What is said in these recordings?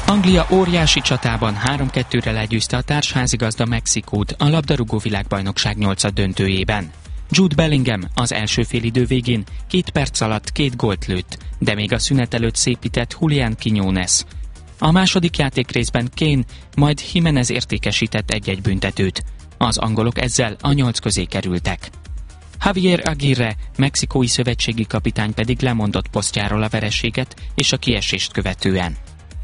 Anglia óriási csatában 3-2-re legyőzte a társházigazda Mexikót a labdarúgó világbajnokság 8. döntőjében. Jude Bellingham az első félidő végén 2 perc alatt 2 gólt lőtt, de még a szünet előtt szépített Julián Quiñones. A második játékrészben Kane, majd Jiménez értékesített 1-1 büntetőt. Az angolok ezzel a 8 közé kerültek. Javier Aguirre, mexikói szövetségi kapitány pedig lemondott posztjáról a vereséget és a kiesést követően.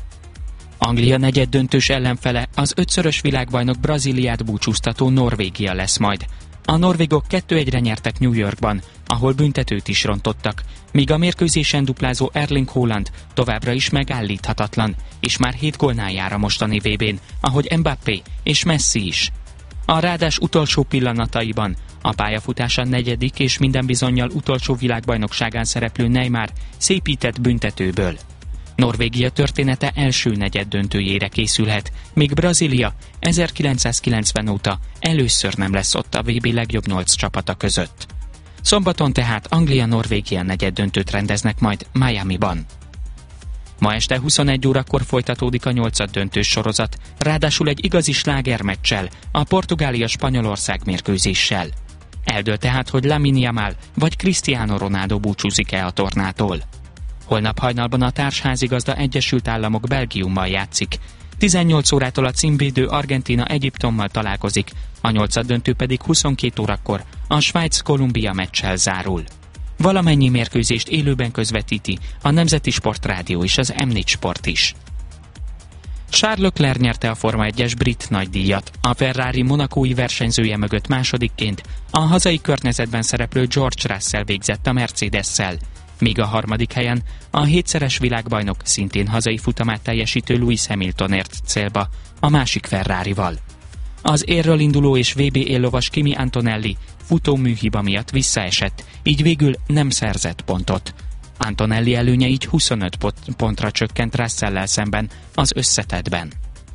Anglia negyeddöntős ellenfele az 5-szörös világbajnok Brazíliát búcsúztató Norvégia lesz majd. A norvégok 2-1-re nyertek New Yorkban, ahol büntetőt is rontottak, míg a mérkőzésen duplázó Erling Haaland továbbra is megállíthatatlan, és már 7 gólnál jár a mostani VB-n, ahogy Mbappé és Messi is. A rádás utolsó pillanataiban a pályafutása 4. és minden bizonnyal utolsó világbajnokságán szereplő Neymar szépített büntetőből. Norvégia története első negyeddöntőjére készülhet, míg Brazília 1990 óta először nem lesz ott a VB legjobb 8 csapata között. Szombaton tehát Anglia-Norvégia negyeddöntőt rendeznek majd Miamiban. Ma este 21 órakor folytatódik a 8. döntős sorozat, ráadásul egy igazi slágermeccsel, a Portugália-Spanyolország mérkőzéssel. Eldől tehát, hogy Lamine Yamal vagy Cristiano Ronaldo búcsúzik-e a tornától. Holnap hajnalban a társházigazda Egyesült Államok Belgiummal játszik. 18 órától a címvédő Argentína Egyiptommal találkozik, a 8. döntő pedig 22 órakor a Svájc-Kolumbia meccsel zárul. Valamennyi mérkőzést élőben közvetíti a Nemzeti Sportrádió és az M4 Sport is. Charles Leclerc nyerte a Forma 1-es brit nagydíjat. A Ferrari monakói versenyzője mögött másodikként a hazai környezetben szereplő George Russell végzett a Mercedes-szel, míg a harmadik helyen a 7-szeres világbajnok szintén hazai futamát teljesítő Lewis Hamilton ért célba a másik Ferrarival. Az érről induló és VB éllovas Kimi Antonelli futóműhiba miatt visszaesett, így végül nem szerzett pontot. Antonelli előnye így 25 pontra csökkent Russell-lel szemben az összetettben.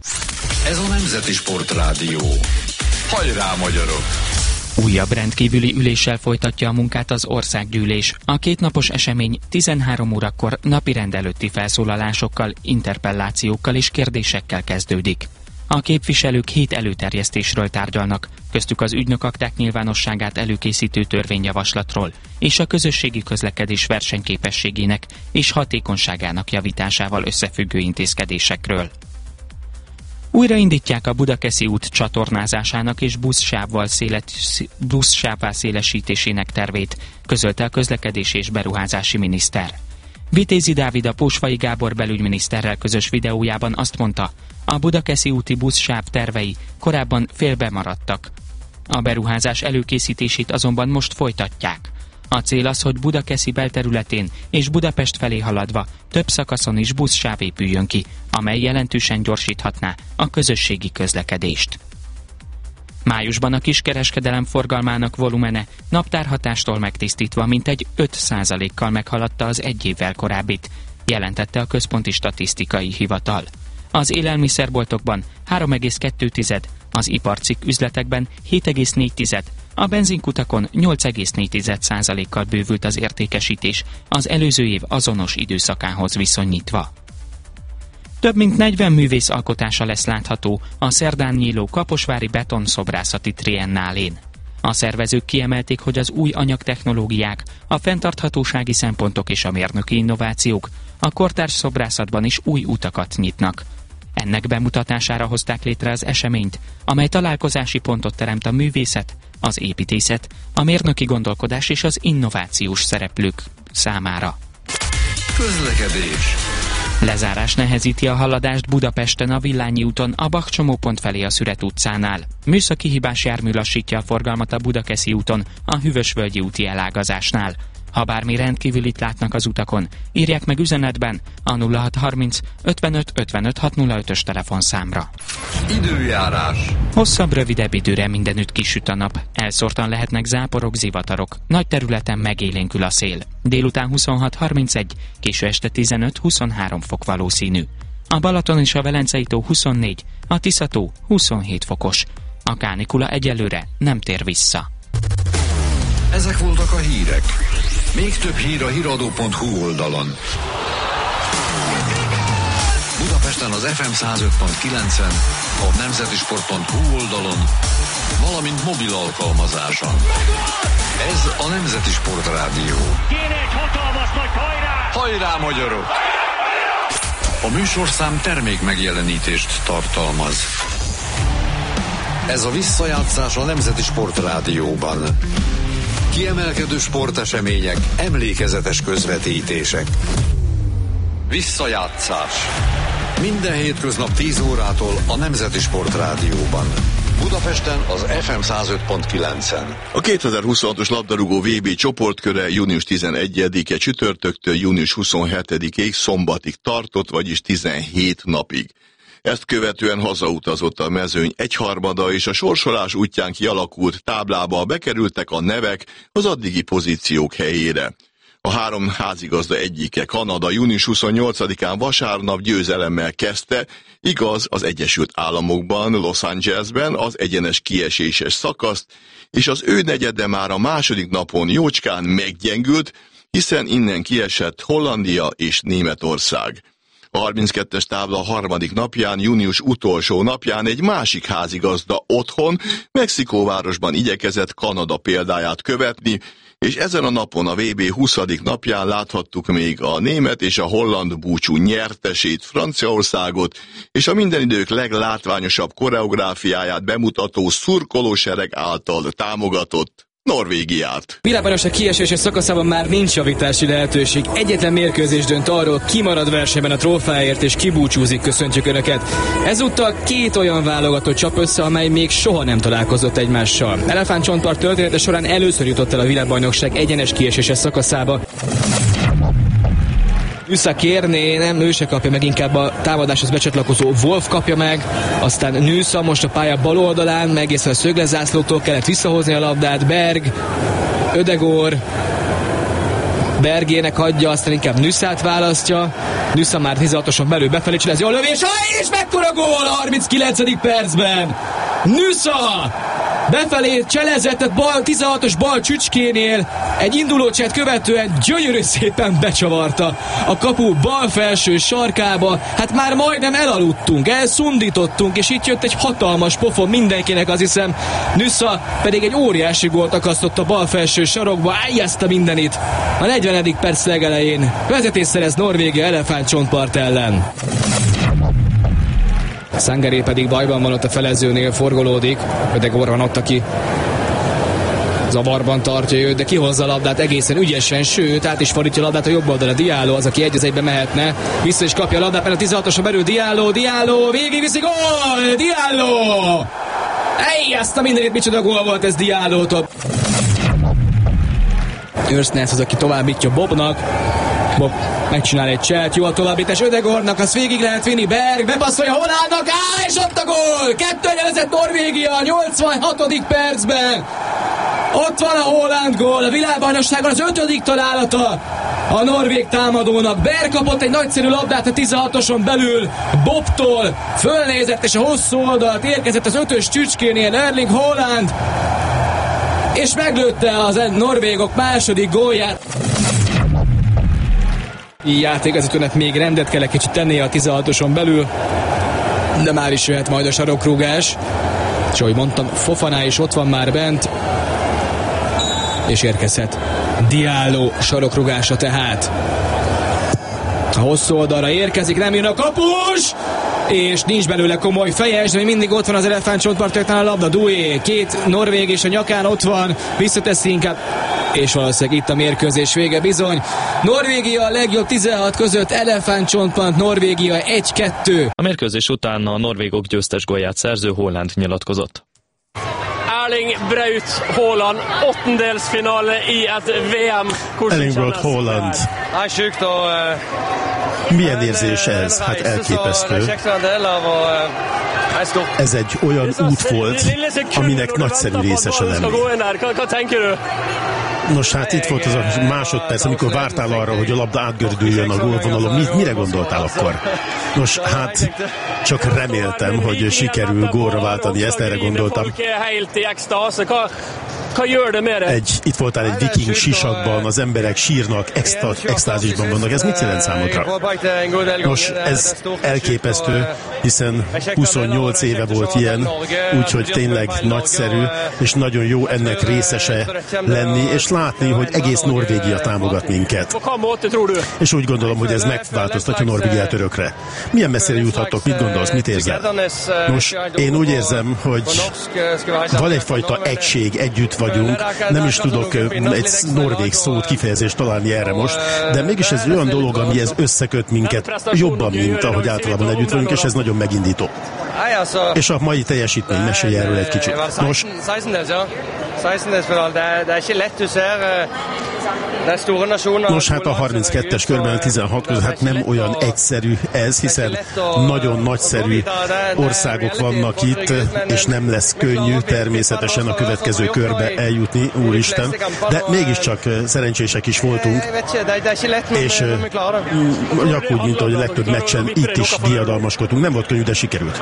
Ez a Nemzeti Sportrádió. Hajrá, magyarok! Újabb rendkívüli üléssel folytatja a munkát az országgyűlés. A kétnapos esemény 13 órakor napirend előtti felszólalásokkal, interpellációkkal és kérdésekkel kezdődik. A képviselők 7 előterjesztésről tárgyalnak, köztük az ügynökakták nyilvánosságát előkészítő törvényjavaslatról és a közösségi közlekedés versenyképességének és hatékonyságának javításával összefüggő intézkedésekről. Újraindítják a Budakeszi út csatornázásának és buszsávvá szélesítésének tervét, közölte a közlekedési és beruházási miniszter. Vitézi Dávid a Pósvai Gábor belügyminiszterrel közös videójában azt mondta, a Budakeszi úti buszsáv tervei korábban félbemaradtak. A beruházás előkészítését azonban most folytatják. A cél az, hogy Budakeszi belterületén és Budapest felé haladva több szakaszon is buszsáv épüljön ki, amely jelentősen gyorsíthatná a közösségi közlekedést. Májusban a kiskereskedelem forgalmának volumene naptárhatástól megtisztítva mintegy 5%-kal meghaladta az egy évvel korábbit, jelentette a Központi Statisztikai Hivatal. Az élelmiszerboltokban 3,2, az iparcikk üzletekben 7,4, a benzinkutakon 8,4%-kal bővült az értékesítés az előző év azonos időszakához viszonyítva. Több mint 40 művész alkotása lesz látható a szerdán nyíló kaposvári betonszobrászati triennálén. A szervezők kiemelték, hogy az új anyagtechnológiák, a fenntarthatósági szempontok és a mérnöki innovációk a kortárs szobrászatban is új utakat nyitnak. Ennek bemutatására hozták létre az eseményt, amely találkozási pontot teremt a művészet, az építészet, a mérnöki gondolkodás és az innovációs szereplők számára. Közlekedés. Lezárás nehezíti a haladást Budapesten a Villányi úton a Bach csomópont felé a Szüret utcánál. Műszaki hibás jármű lassítja a forgalmat a Budakeszi úton a Hűvösvölgyi úti elágazásnál. Ha bármi rendkívülit látnak az utakon, írják meg üzenetben a 0630 55 55 605-ös telefonszámra. Időjárás. Hosszabb, rövidebb időre mindenütt kisüt a nap. Elszórtan lehetnek záporok, zivatarok. Nagy területen megélénkül a szél. Délután 26-31, késő este 15-23 fok valószínű. A Balaton és a Velencei-tó 24, a Tisza-tó 27 fokos. A kánikula egyelőre nem tér vissza. Ezek voltak a hírek. Még több hír a híradó.hu oldalon. Budapesten Budapesten az FM 105.9-en, a nemzetisport.hu oldalon, valamint mobil alkalmazáson. Ez a Nemzeti Sport Rádió. Kéne egy hatalmas nagy hajrá! Hajrá, magyarok! A műsorszám termék megjelenítést tartalmaz. Ez a visszajátszás a Nemzeti Sport Rádióban. Kiemelkedő sportesemények, emlékezetes közvetítések. Visszajátszás. Minden hétköznap 10 órától a Nemzeti Sport Rádióban. Budapesten az FM 105.9-en. A 2026-os labdarúgó VB csoportköre június 11-e csütörtöktől június 27-ig szombatig tartott, vagyis 17 napig. Ezt követően hazautazott a mezőny egyharmada, és a sorsolás útján kialakult táblába bekerültek a nevek az addigi pozíciók helyére. A három házigazda egyike, Kanada, június 28-án vasárnap győzelemmel kezdte, igaz, az Egyesült Államokban, Los Angelesben az egyenes kieséses szakaszt, és az ő negyede már a második napon jócskán meggyengült, hiszen innen kiesett Hollandia és Németország. A 32-es tábla harmadik napján, június utolsó napján egy másik házigazda otthon, Mexikóvárosban igyekezett Kanada példáját követni, és ezen a napon a VB 20. napján láthattuk még a német és a holland búcsú nyertesét, Franciaországot, és a minden idők leglátványosabb koreográfiáját bemutató szurkolósereg által támogatott Norvégiát. Világbajnokság kieséses szakaszában már nincs javítási lehetőség. Egyetlen mérkőzés dönt arról, ki marad versenyben a trófeáért és ki búcsúzik, köszöntjük Önöket. Ezúttal két olyan válogatott csap össze, amely még soha nem találkozott egymással. Elefántcsontpart története során először jutott el a világbajnokság egyenes kieséses szakaszába. Nüsza kérné, nem, ő se kapja meg, inkább a támadáshoz becsatlakozó Wolf kapja meg, aztán Nüsza most a pálya bal oldalán, egészen a szöglezászlótól kellett visszahozni a labdát, Berg, Ödegor, Bergének hagyja, aztán inkább Nüsszát választja, Nüsza már 16-oson belül befelé csinál, ez jól lövés, és mekkora gól a 39. percben! Nüsza! Befelé cselezett, 16-os bal csücskénél, egy indulócsát követően gyönyörű szépen becsavarta a kapu bal felső sarkába. Hát már majdnem elaludtunk, elszundítottunk, és itt jött egy hatalmas pofon mindenkinek, azt hiszem. Nüsza pedig egy óriási gólt akasztott a bal felső sarokba, ájjazta mindenit. A 40. perc legelején vezetés szerez Norvégia Elefántcsontpart ellen. Sangaré pedig bajban van ott a felezőnél, forgolódik. Ödegor van ott, aki zavarban tartja őt, de kihozza a labdát egészen ügyesen, sőt, át is fordítja a labdát a jobb oldalra. Diallo az, aki 1-1-be mehetne. Vissza is kapja a labdát, mert a 16-oson belül Diallo, végig viszi, gól! Diallo! Ezt a mindenit, micsoda gól volt ez Diallótól. Őrsznesz az, aki továbbítja Bobnak. Bob megcsinál egy cselt, jó a továbbítás Ödegornak, azt végig lehet vinni, Berg bepasszolja Hollandnak, és ott a gól! 2-1 Norvégia a 86. percben. Ott van a holland gól, a világbajnokságon az 5. találata a norvég támadónak. Berg kapott egy nagyszerű labdát a 16-oson belül Bobtól, fölnézett, és a hosszú oldalt érkezett az 5-ös csücskénél Erling Haaland, és meglőtte az norvégok második gólját. Játékvezetőnek még rendet kell egy kicsit tennie a 16-oson belül, de már is jöhet majd a sarokrúgás. És ahogy mondtam, Fofana is ott van már bent, és érkezhet Diallo sarokrúgása tehát. A hosszú oldalra érkezik, nem jön a kapus, és nincs belőle komoly fejes, de még mindig ott van az Elefántcsontpartoknál a labda. Doué, két norvég és a nyakán ott van, visszateszi inkább, és valószínűleg itt a mérkőzés vége bizony. Norvégia a legjobb 16 között, Elefántcsontpart, Norvégia 1-2. A mérkőzés után a norvégok győztes gólját szerző Haaland nyilatkozott. Erling Braut Haaland, åttondelsfinal i ett VM. Erling Braut Haaland. Milyen érzés ez? Hát elképesztő. Ez egy olyan út volt, aminek nagyszerű részese lenni. Nos, hát itt volt az a másodperc, amikor vártál arra, hogy a labda átgördüljön a gólvonalon. Mire gondoltál akkor? Nos, hát csak reméltem, hogy sikerül gólra váltani, ezt erre gondoltam. Kan itt voltál egy viking sisakban, az emberek sírnak, extázisban vannak. Ez mit jelent számodra? Nos, ez elképesztő, hiszen 28 éve volt ilyen, úgyhogy tényleg nagyszerű, és nagyon jó ennek részese lenni, és látni, hogy egész Norvégia támogat minket. És úgy gondolom, hogy ez megváltoztatja Norvégiát örökre. Milyen messzire juthatok? Mit gondolsz? Mit érzel? Nos, én úgy érzem, hogy van egyfajta egység, együtt vagyunk. Nem is tudok egy norvég szót, kifejezést találni erre most, de mégis ez olyan dolog, ami ez összeköt minket jobban, mint ahogy általában együtt vagyunk, és ez nagyon megindító. És a mai teljesítmény, mesélj erről egy kicsit. Nos, hát a 32-es körben 16 között hát nem olyan egyszerű ez, hiszen nagyon nagyszerű országok vannak itt, és nem lesz könnyű természetesen a következő körbe eljutni, úristen, de mégiscsak szerencsések is voltunk, és úgy, mint ahogy a legtöbb meccsen itt is diadalmaskodtunk. Nem volt könnyű, de sikerült.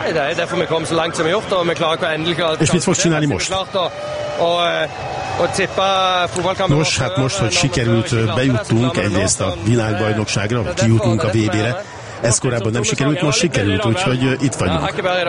És mit fogsz csinálni most? Nos, hát most, hogy sikerült, bejuttunk egyrészt a világbajnokságra, kijutunk a VB-re, ez korábban nem sikerült, most sikerült, úgyhogy itt vagyunk.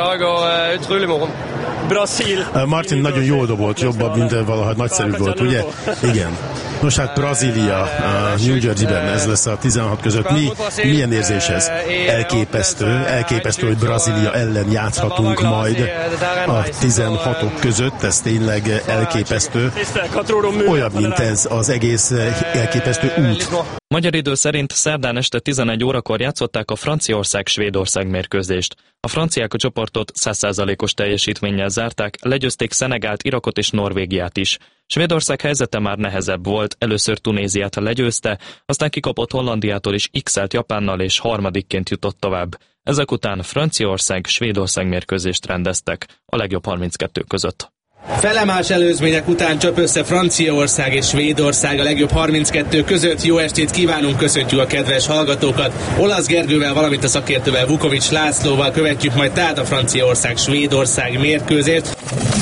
Martin nagyon jól dobolt, jobban, mint valaha nagyszerű volt, ugye? Igen. Nos, hát Brazília, New Jersey-ben, ez lesz a 16 között. Milyen érzés ez? Elképesztő, hogy Brazília ellen játszhatunk majd a 16-ok között, ez tényleg elképesztő. Olyan, mint ez az egész elképesztő út. Magyar idő szerint szerdán este 11 órakor játszották a Franciaország-Svédország mérkőzést. A franciák a csoportot 100%-os teljesítménnyel zárták, legyőzték Szenegált, Irakot és Norvégiát is. Svédország helyzete már nehezebb volt, először Tunéziát legyőzte, aztán kikapott Hollandiától is x-elt Japánnal és harmadikként jutott tovább. Ezek után Franciaország-Svédország mérkőzést rendeztek, a legjobb 32 között. Felemás előzmények után csap össze Franciaország és Svédország a legjobb 32 között. Jó estét kívánunk, köszöntjük a kedves hallgatókat. Olasz Gergővel, valamint a szakértővel, Vukovics Lászlóval követjük majd tehát a Franciaország-Svédország mérkőzést.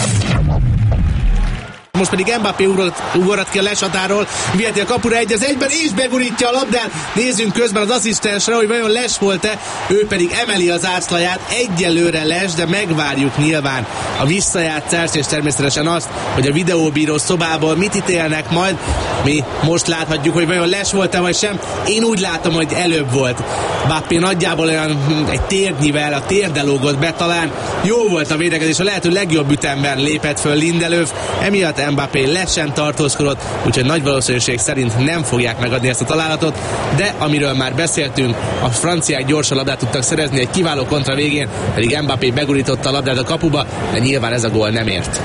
Most pedig Mbappé ugorhat ki a leshatáról, viheti a kapura 1-1-ben, és begurítja a labdát. Nézzünk közben az asszisztensre, hogy vajon les volt-e, ő pedig emeli az ászlaját, egyelőre les, de megvárjuk nyilván a visszajátszást, és természetesen azt, hogy a videóbíró szobából mit ítélnek majd. Mi most láthatjuk, hogy vajon les volt-e vagy sem. Én úgy látom, hogy előbb volt. Mbappé nagyjából olyan egy térdnyivel, a térde lógott be, talán jó volt a védekezés, a lehető legjobb ütemben lépett föl Lindelöf, emiatt Mbappé lesen tartózkodott, úgyhogy nagy valószínűség szerint nem fogják megadni ezt a találatot, de amiről már beszéltünk, a franciák gyorsan labdát tudtak szerezni, egy kiváló kontra végén, pedig Mbappé begurította a labdát a kapuba, de nyilván ez a gól nem ért.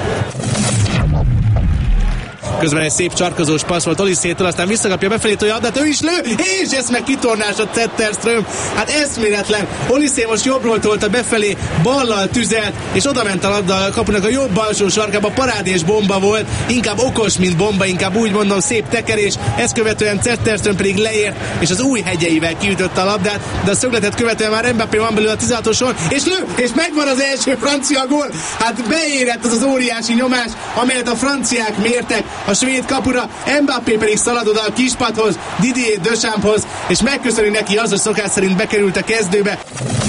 Közben egy szép csarkozós passz volt Oliszétől, aztán visszakapja befelé a labdát, ő is lő, és ezt meg kitornásod Zetterström. Hát eszméletlen. Oliszé most jobbról tolta befelé, ballal tüzelt, és oda ment a labda a kapunak a jobb alsó sarkába, parádés bomba volt, inkább okos, mint bomba, inkább úgy mondom, szép tekerés, ezt követően Zetterström pedig leért, és az új hegyeivel kiütötte a labdát, de a szögletet követően már Mbappé van belül a 16-oson, és lő, és megvan az első francia gól. Hát beérett az óriási nyomás, amelyet a franciák mértek a svéd kapura, Mbappé pedig szalad oda a kispadhoz, Didier Deschampshoz, és megköszöni neki az, hogy szokás szerint bekerült a kezdőbe.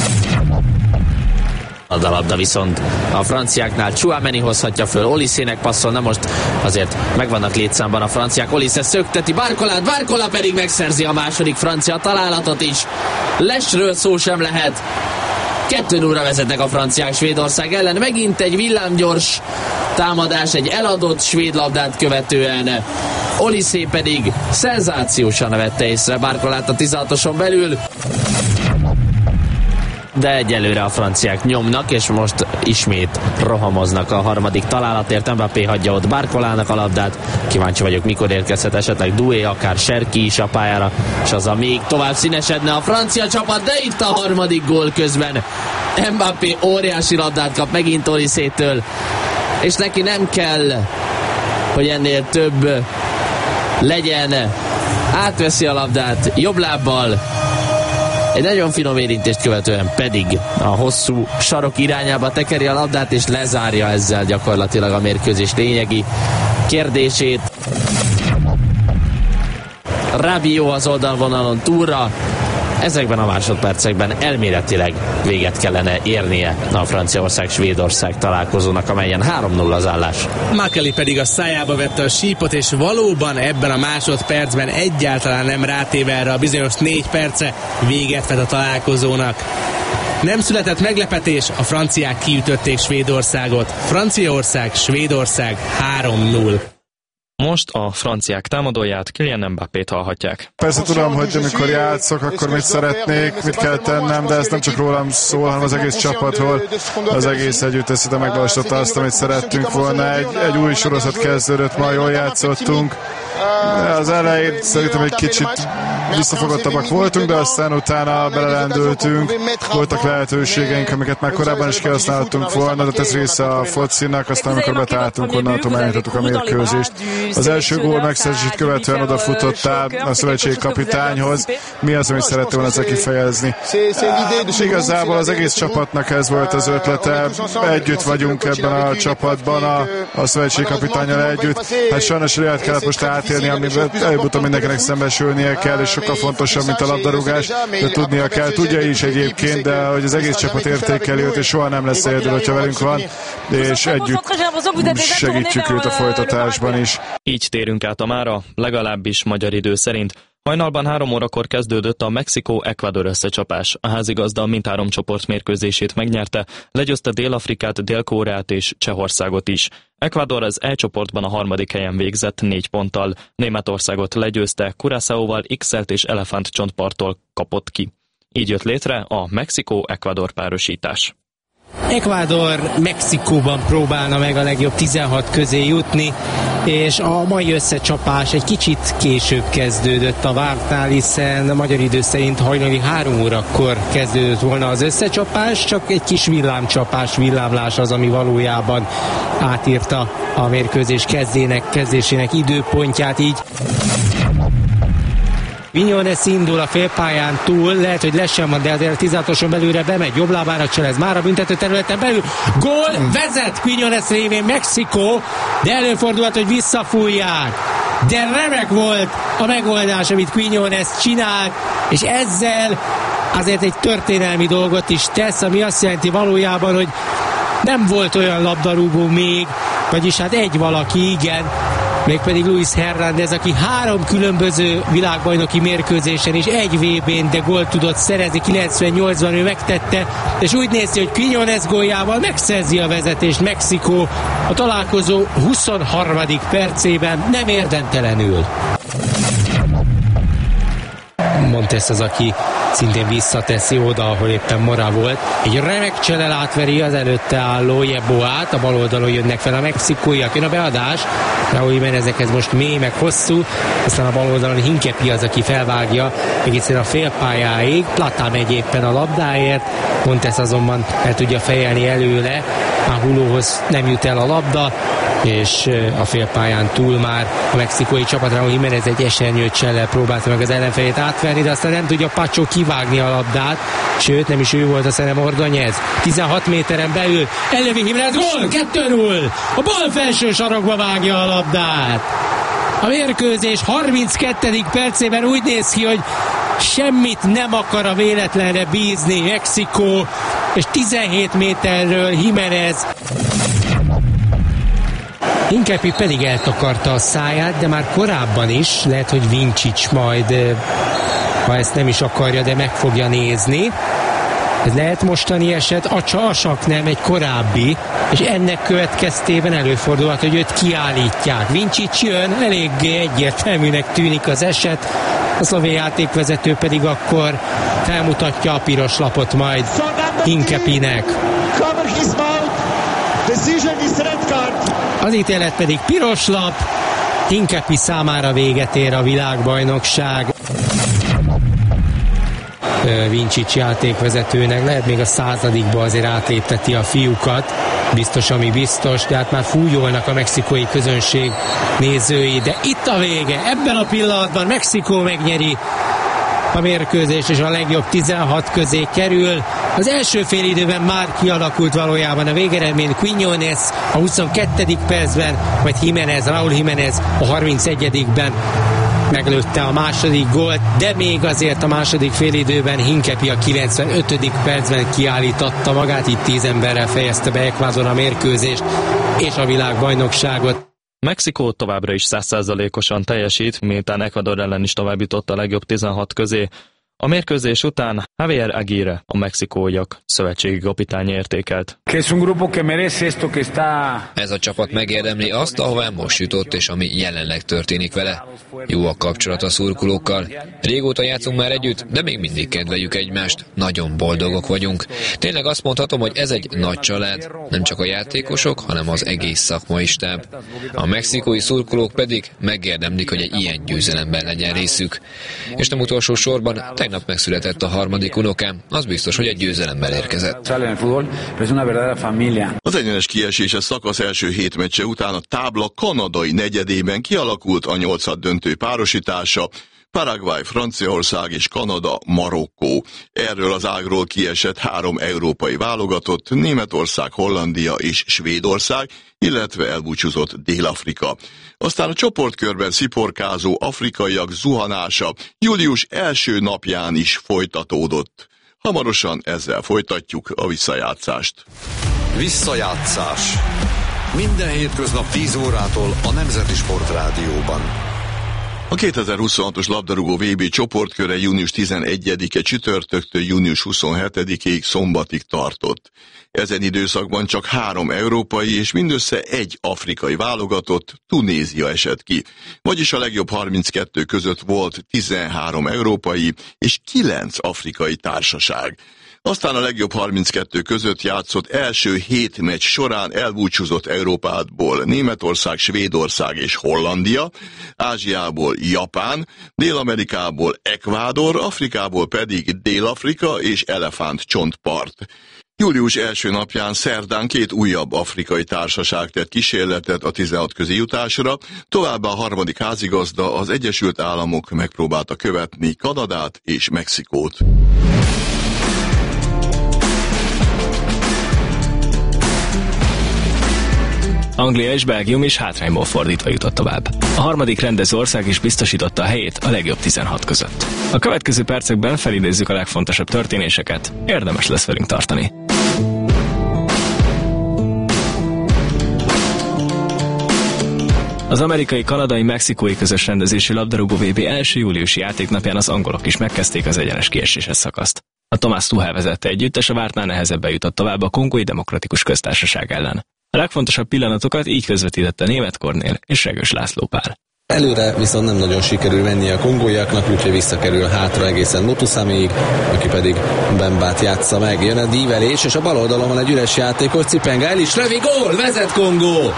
A labda viszont a franciáknál Tchouaméni hozhatja föl, Oliszének passzol, na most azért megvannak létszámban a franciák, Olise szökteti Barcola pedig megszerzi a második francia találatot is. Lesről szó sem lehet. 2-0-ra vezetnek a franciák Svédország ellen, megint egy villámgyors támadás, egy eladott svéd labdát követően. Olise pedig szenzációsan vette észre Barcolát a 16-oson belül. De egyelőre a franciák nyomnak, és most ismét rohamoznak a harmadik találatért. Mbappé hagyja ott Barcolának a labdát. Kíváncsi vagyok, mikor érkezhet esetleg Doué, akár Cherki is a pályára, és azzal még tovább színesedne a francia csapat, de itt a harmadik gól közben. Mbappé óriási labdát kap megint Oliszétől, és neki nem kell, hogy ennél több legyen. Átveszi a labdát jobb lábbal, egy nagyon finom érintést követően pedig a hosszú sarok irányába tekeri a labdát, és lezárja ezzel gyakorlatilag a mérkőzés lényegi kérdését. Rabiot az oldalvonalon túlra. Ezekben a másodpercekben elméletileg véget kellene érnie a Franciaország-Svédország találkozónak, amelyen 3-0 az állás. Makeli pedig a szájába vette a sípot, és valóban ebben a másodpercben egyáltalán nem rátéve erre a bizonyos 4 perce véget vet a találkozónak. Nem született meglepetés, a franciák kiütötték Svédországot. Franciaország-Svédország 3-0. Most a franciák támadóját, Kylian Mbappét hallhatják. Persze tudom, hogy amikor játszok, akkor mit szeretnék, mit kell tennem, de ez nem csak rólam szól, hanem az egész csapatról, az egész együtteszete megvalósította azt, amit szerettünk volna. Egy új sorozat kezdődött, ma jól játszottunk. Az elején szerintem egy kicsit visszafogottabbak voltunk, de aztán utána belelendültünk. Voltak lehetőségeink, amiket már korábban is kihasználtunk volna, de ez része a focinak, aztán amikor betálltunk, onnantól megnyitottuk a mérkőzést. Az első gól megszerzését követően odafutottál a szövetségi kapitányhoz. Mi az, amit szerettem volna ezzel kifejezni? Igazából az egész csapatnak ez volt az ötlete. Együtt vagyunk ebben a csapatban, a szövetségi kapitánnyal együtt. Hát sajnos olyat kellett most átélni, amiben előbb-utóbb mindenkinek szembesülnie kell, és sokkal fontosabb, mint a labdarúgás, de tudnia kell. Tudja is egyébként, de hogy az egész csapat értékeli őt, és soha nem lesz egyedül, hogyha velünk van, és együtt segítjük őt a folytatásban is. Így térünk át a mára, legalábbis magyar idő szerint. Hajnalban 3 órakor kezdődött a Mexikó-Ecuador összecsapás. A házigazda mindhárom csoport mérkőzését megnyerte, legyőzte Dél-Afrikát, Dél-Koreát és Csehországot is. Ecuador az E csoportban a 3. helyen végzett 4 ponttal. Németországot legyőzte, Curaçaóval X-elt és elefántcsontparttól kapott ki. Így jött létre a Mexikó-Ecuador párosítás. Ecuador Mexikóban próbálna meg a legjobb 16 közé jutni, és a mai összecsapás egy kicsit később kezdődött a vártnál, hiszen a magyar idő szerint hajnali 3 órakor kezdődött volna az összecsapás, csak egy kis villámlás az, ami valójában átírta a mérkőzés kezdésének időpontját, így Quiñones indul a félpályán túl, lehet, hogy lesz sem van, de azért 16-oson belőle bemegy, jobb lábára cselez, már a büntető területen belül, gól, vezet Quiñones révén Mexikó, de előfordulhat, hogy visszafújják. De remek volt a megoldás, amit Quiñones csinált, és ezzel azért egy történelmi dolgot is tesz, ami azt jelenti valójában, hogy nem volt olyan labdarúgó még, vagyis hát egy valaki, igen, mégpedig Luis Hernández, aki 3 különböző világbajnoki mérkőzésen és egy VB-n, de gólt tudott szerezni, 98-ban ő megtette, és úgy néz ki, hogy Quiñones góljával megszerzi a vezetést Mexikó a találkozó 23. percében, nem érdemtelenül. Montes az, aki szintén visszateszi oda, ahol éppen Mora volt. Egy remek cselel átveri az előtte álló Yeboát, a bal oldalon jönnek fel a mexikóiak, jön a beadás, Raúl Jiménezek ez most mély, meg hosszú, aztán a bal oldalon Hinkepi az, aki felvágja egészen a félpályáig, Plata megy éppen a labdáért, Montes azonban el tudja fejelni előle, Angulohoz nem jut el a labda, és a félpályán túl már a mexikói csapat, Raúl Jiménez egy esernyőt csellel próbálta meg az ellenfelét átverni, de aztán nem tudja Pacho kivágni a labdát, sőt nem is ő volt, a szerintem Ordóñez. 16 méteren belül elővi Jiménez, gól, 2-0, a bal felső sarokba vágja a labdát. A mérkőzés 32. percében úgy néz ki, hogy semmit nem akar a véletlenre bízni Mexikó, és 17 méterről Jiménez. Hinkepi pedig eltakarta a száját, de már korábban is, lehet, hogy Vincic majd, ha ezt nem is akarja, de meg fogja nézni. Ez lehet mostani eset, a csalsak nem, egy korábbi, és ennek következtében előfordulhat, hogy őt kiállítják. Vincic jön, eléggé egyértelműnek tűnik az eset, a szlovén játékvezető pedig akkor felmutatja a piros lapot majd Hinkepinek. Az ítélet pedig piros lap, Hinkepi számára véget ér a világbajnokság. Vincic játékvezetőnek lehet még a 100. azért átlépteti a fiúkat, biztos, ami biztos, de hát már fújolnak a mexikói közönség nézői, de itt a vége, ebben a pillanatban Mexikó megnyeri a mérkőzés, és a legjobb 16 közé kerül. Az első fél időben már kialakult valójában a végeredmény. Quiñones a 22. percben, majd Raúl Jiménez a 31-ben meglőtte a második gólt, de még azért a második félidőben Hinkepi a 95. percben kiállította magát, itt 10 emberrel fejezte be Ecuador a mérkőzést és a világbajnokságot. Mexikó továbbra is 100%-osan teljesít, miután Ecuador ellen is tovább jutott a legjobb 16 közé. A mérkőzés után Javier Aguirre, a mexikóiak szövetségi kapitánya értékelt. Ez a csapat megérdemli azt, ahová most jutott, és ami jelenleg történik vele. Jó a kapcsolat a szurkolókkal. Régóta játszunk már együtt, de még mindig kedveljük egymást. Nagyon boldogok vagyunk. Tényleg azt mondhatom, hogy ez egy nagy család. Nem csak a játékosok, hanem az egész szakmai stáb. A mexikói szurkolók pedig megérdemlik, hogy egy ilyen győzelemben legyen részük. És nem utolsó sorban tegnap megszületett a harmadik unokám, az biztos, hogy egy győzelemmel érkezett. Az egyenes kieséses szakasz első 7 meccse után a tábla kanadai negyedében kialakult a 8. döntő párosítása, Paraguay, Franciaország és Kanada, Marokkó. Erről az ágról kiesett 3 európai válogatott, Németország, Hollandia és Svédország, illetve elbúcsúzott Dél-Afrika. Aztán a csoportkörben sziporkázó afrikaiak zuhanása július első napján is folytatódott. Hamarosan ezzel folytatjuk a visszajátszást. Visszajátszás. Minden hétköznap 10 órától a Nemzeti Sport Rádióban. A 2026-os labdarúgó VB csoportköre június 11-e csütörtöktől június 27-ig szombatig tartott. Ezen időszakban csak 3 európai és mindössze 1 afrikai válogatott, Tunézia esett ki. Vagyis a legjobb 32 között volt 13 európai és 9 afrikai társaság. Aztán a legjobb 32 között játszott első 7 meccs során elbúcsúzott Európából Németország, Svédország és Hollandia, Ázsiából Japán, Dél-Amerikából Ecuador, Afrikából pedig Dél-Afrika és Elefántcsontpart. Július első napján szerdán 2 újabb afrikai társaság tett kísérletet a 16 közi jutásra, továbbá a harmadik házigazda, az Egyesült Államok megpróbálta követni Kanadát és Mexikót. Anglia és Belgium is hátrányból fordítva jutott tovább. A harmadik rendező ország is biztosította a helyét a legjobb 16 között. A következő percekben felidézzük a legfontosabb történéseket, érdemes lesz velünk tartani. Az amerikai-kanadai mexikói közös rendezésű labdarúgó VB első júliusi játéknapján az angolok is megkezdték az egyenes kieséses szakaszt. A Thomas Tuchel vezette együttes a vártnál nehezebben jutott tovább a Kongói Demokratikus Köztársaság ellen. A legfontosabb pillanatokat így közvetítette Németh Kornél és Regős László Pál. Előre viszont nem nagyon sikerül menni a kongóiaknak, úgyhogy visszakerül hátra egészen Mutusaméig, aki pedig Bembát játsza meg. Jön a dívelés, és a bal oldalon van egy üres játékos, Cipenga el is lövi, gól, vezet Kongó!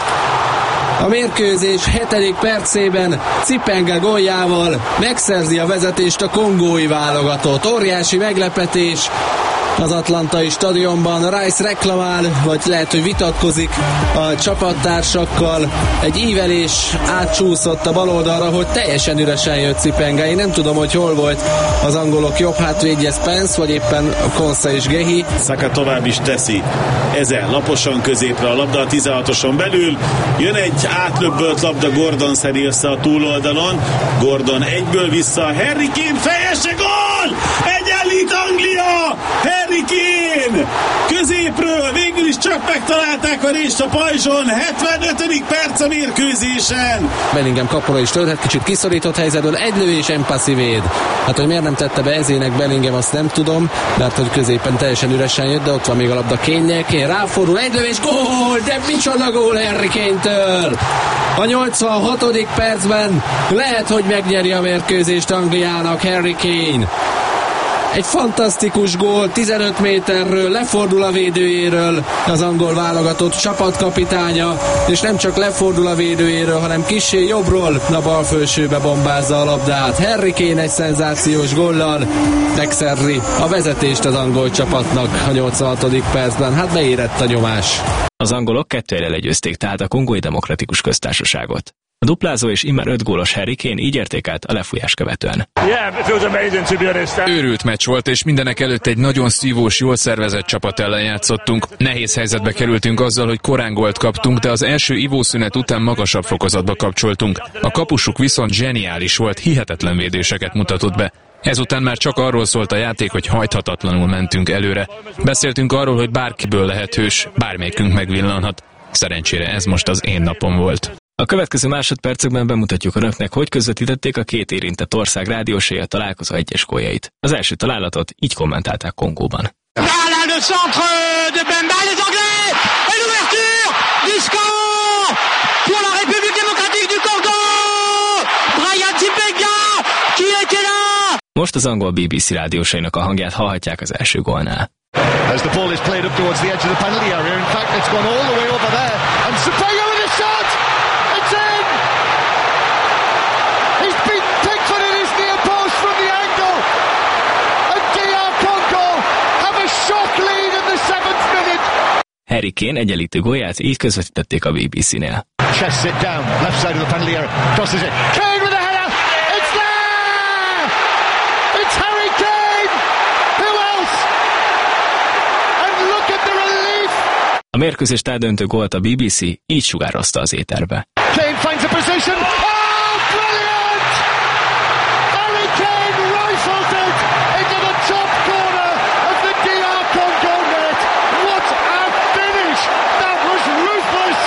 A mérkőzés 7. percében Cipenga góljával megszerzi a vezetést a kongói válogatott. Óriási meglepetés az atlantai stadionban. Rice reklamál, vagy lehet, hogy vitatkozik a csapattársakkal. Egy ívelés átcsúszott a bal oldalra, hogy teljesen üresen jött Cipenga. Én nem tudom, hogy hol volt az angolok jobb hátvédje, Spence, vagy éppen Konsa és Gehi. Saka tovább is teszi. Ezen laposan középre a labda a 16-oson belül. Jön egy átlöbbölt labda, Gordon szedi össze a túloldalon. Gordon egyből vissza. Harry Kane fejese, gól! Egyenlít Anglia! Harry Kane! Középről végül is csak megtalálták a rést a pajzson. 75. perc a mérkőzésen. Bellingham kapura is törhet, kicsit kiszorított helyzetből, egy lövés, Empassi véd. Hát, hogy miért nem tette be ezének Bellingham, azt nem tudom, de hát, hogy középen teljesen üresen jött, de ott van még a labda Kane-nél. Kane ráfordul, egy lövés, gól! De micsoda gól Harry Kane-től! A 86. percben lehet, hogy megnyeri a mérkőzést Angliának Harry Kane. Egy fantasztikus gól, 15 méterről lefordul a védőjéről az angol válogatott csapatkapitánya, és nem csak lefordul a védőjéről, hanem kissé jobbról a bal felsőbe bombázza a labdát. Harry Kane egy szenzációs góllal megszerzi a vezetést az angol csapatnak a 86. percben. Hát beérett a nyomás. Az angolok 2-1 legyőzték tehát a Kongói Demokratikus Köztársaságot. A duplázó és immár 5 gólos Harry Kane így értékelt a lefújás követően. Őrült meccs volt, és mindenek előtt egy nagyon szívós, jól szervezett csapat ellen játszottunk. Nehéz helyzetbe kerültünk azzal, hogy korán gólt kaptunk, de az első ivószünet után magasabb fokozatba kapcsoltunk. A kapusuk viszont zseniális volt, hihetetlen védéseket mutatott be. Ezután már csak arról szólt a játék, hogy hajthatatlanul mentünk előre. Beszéltünk arról, hogy bárkiből lehet hős, bármelyikünk megvillanhat. Szerencsére ez most az én napom volt. A következő másodpercekben bemutatjuk önöknek, hogy közvetítették a két érintett ország rádiósai a találkozó egyes góljait. Az első találatot így kommentálták Kongóban. Most az angol BBC rádiósainak a hangját hallhatják az első gólnál. As the ball is played up towards the edge of the penalty area, in fact it's gone all the way over there, and Cepello with a shot! It's in! He's been picked for his near post from the angle, and DR Congo have a shock lead in the 7th minute. Harry Kane egyenlítő gólját így közvetítették a BBC-nél. Chests it down, left side of the penalty area, crosses it, Kane with a header! It's there! It's Harry Kane! Who else? A mérkőzést eldöntő gólt a BBC így sugározta az éterbe. Kane finds a position. Oh, brilliant! Harry Kane rifled it into the top corner of the DR Congo net. What a finish! That was ruthless!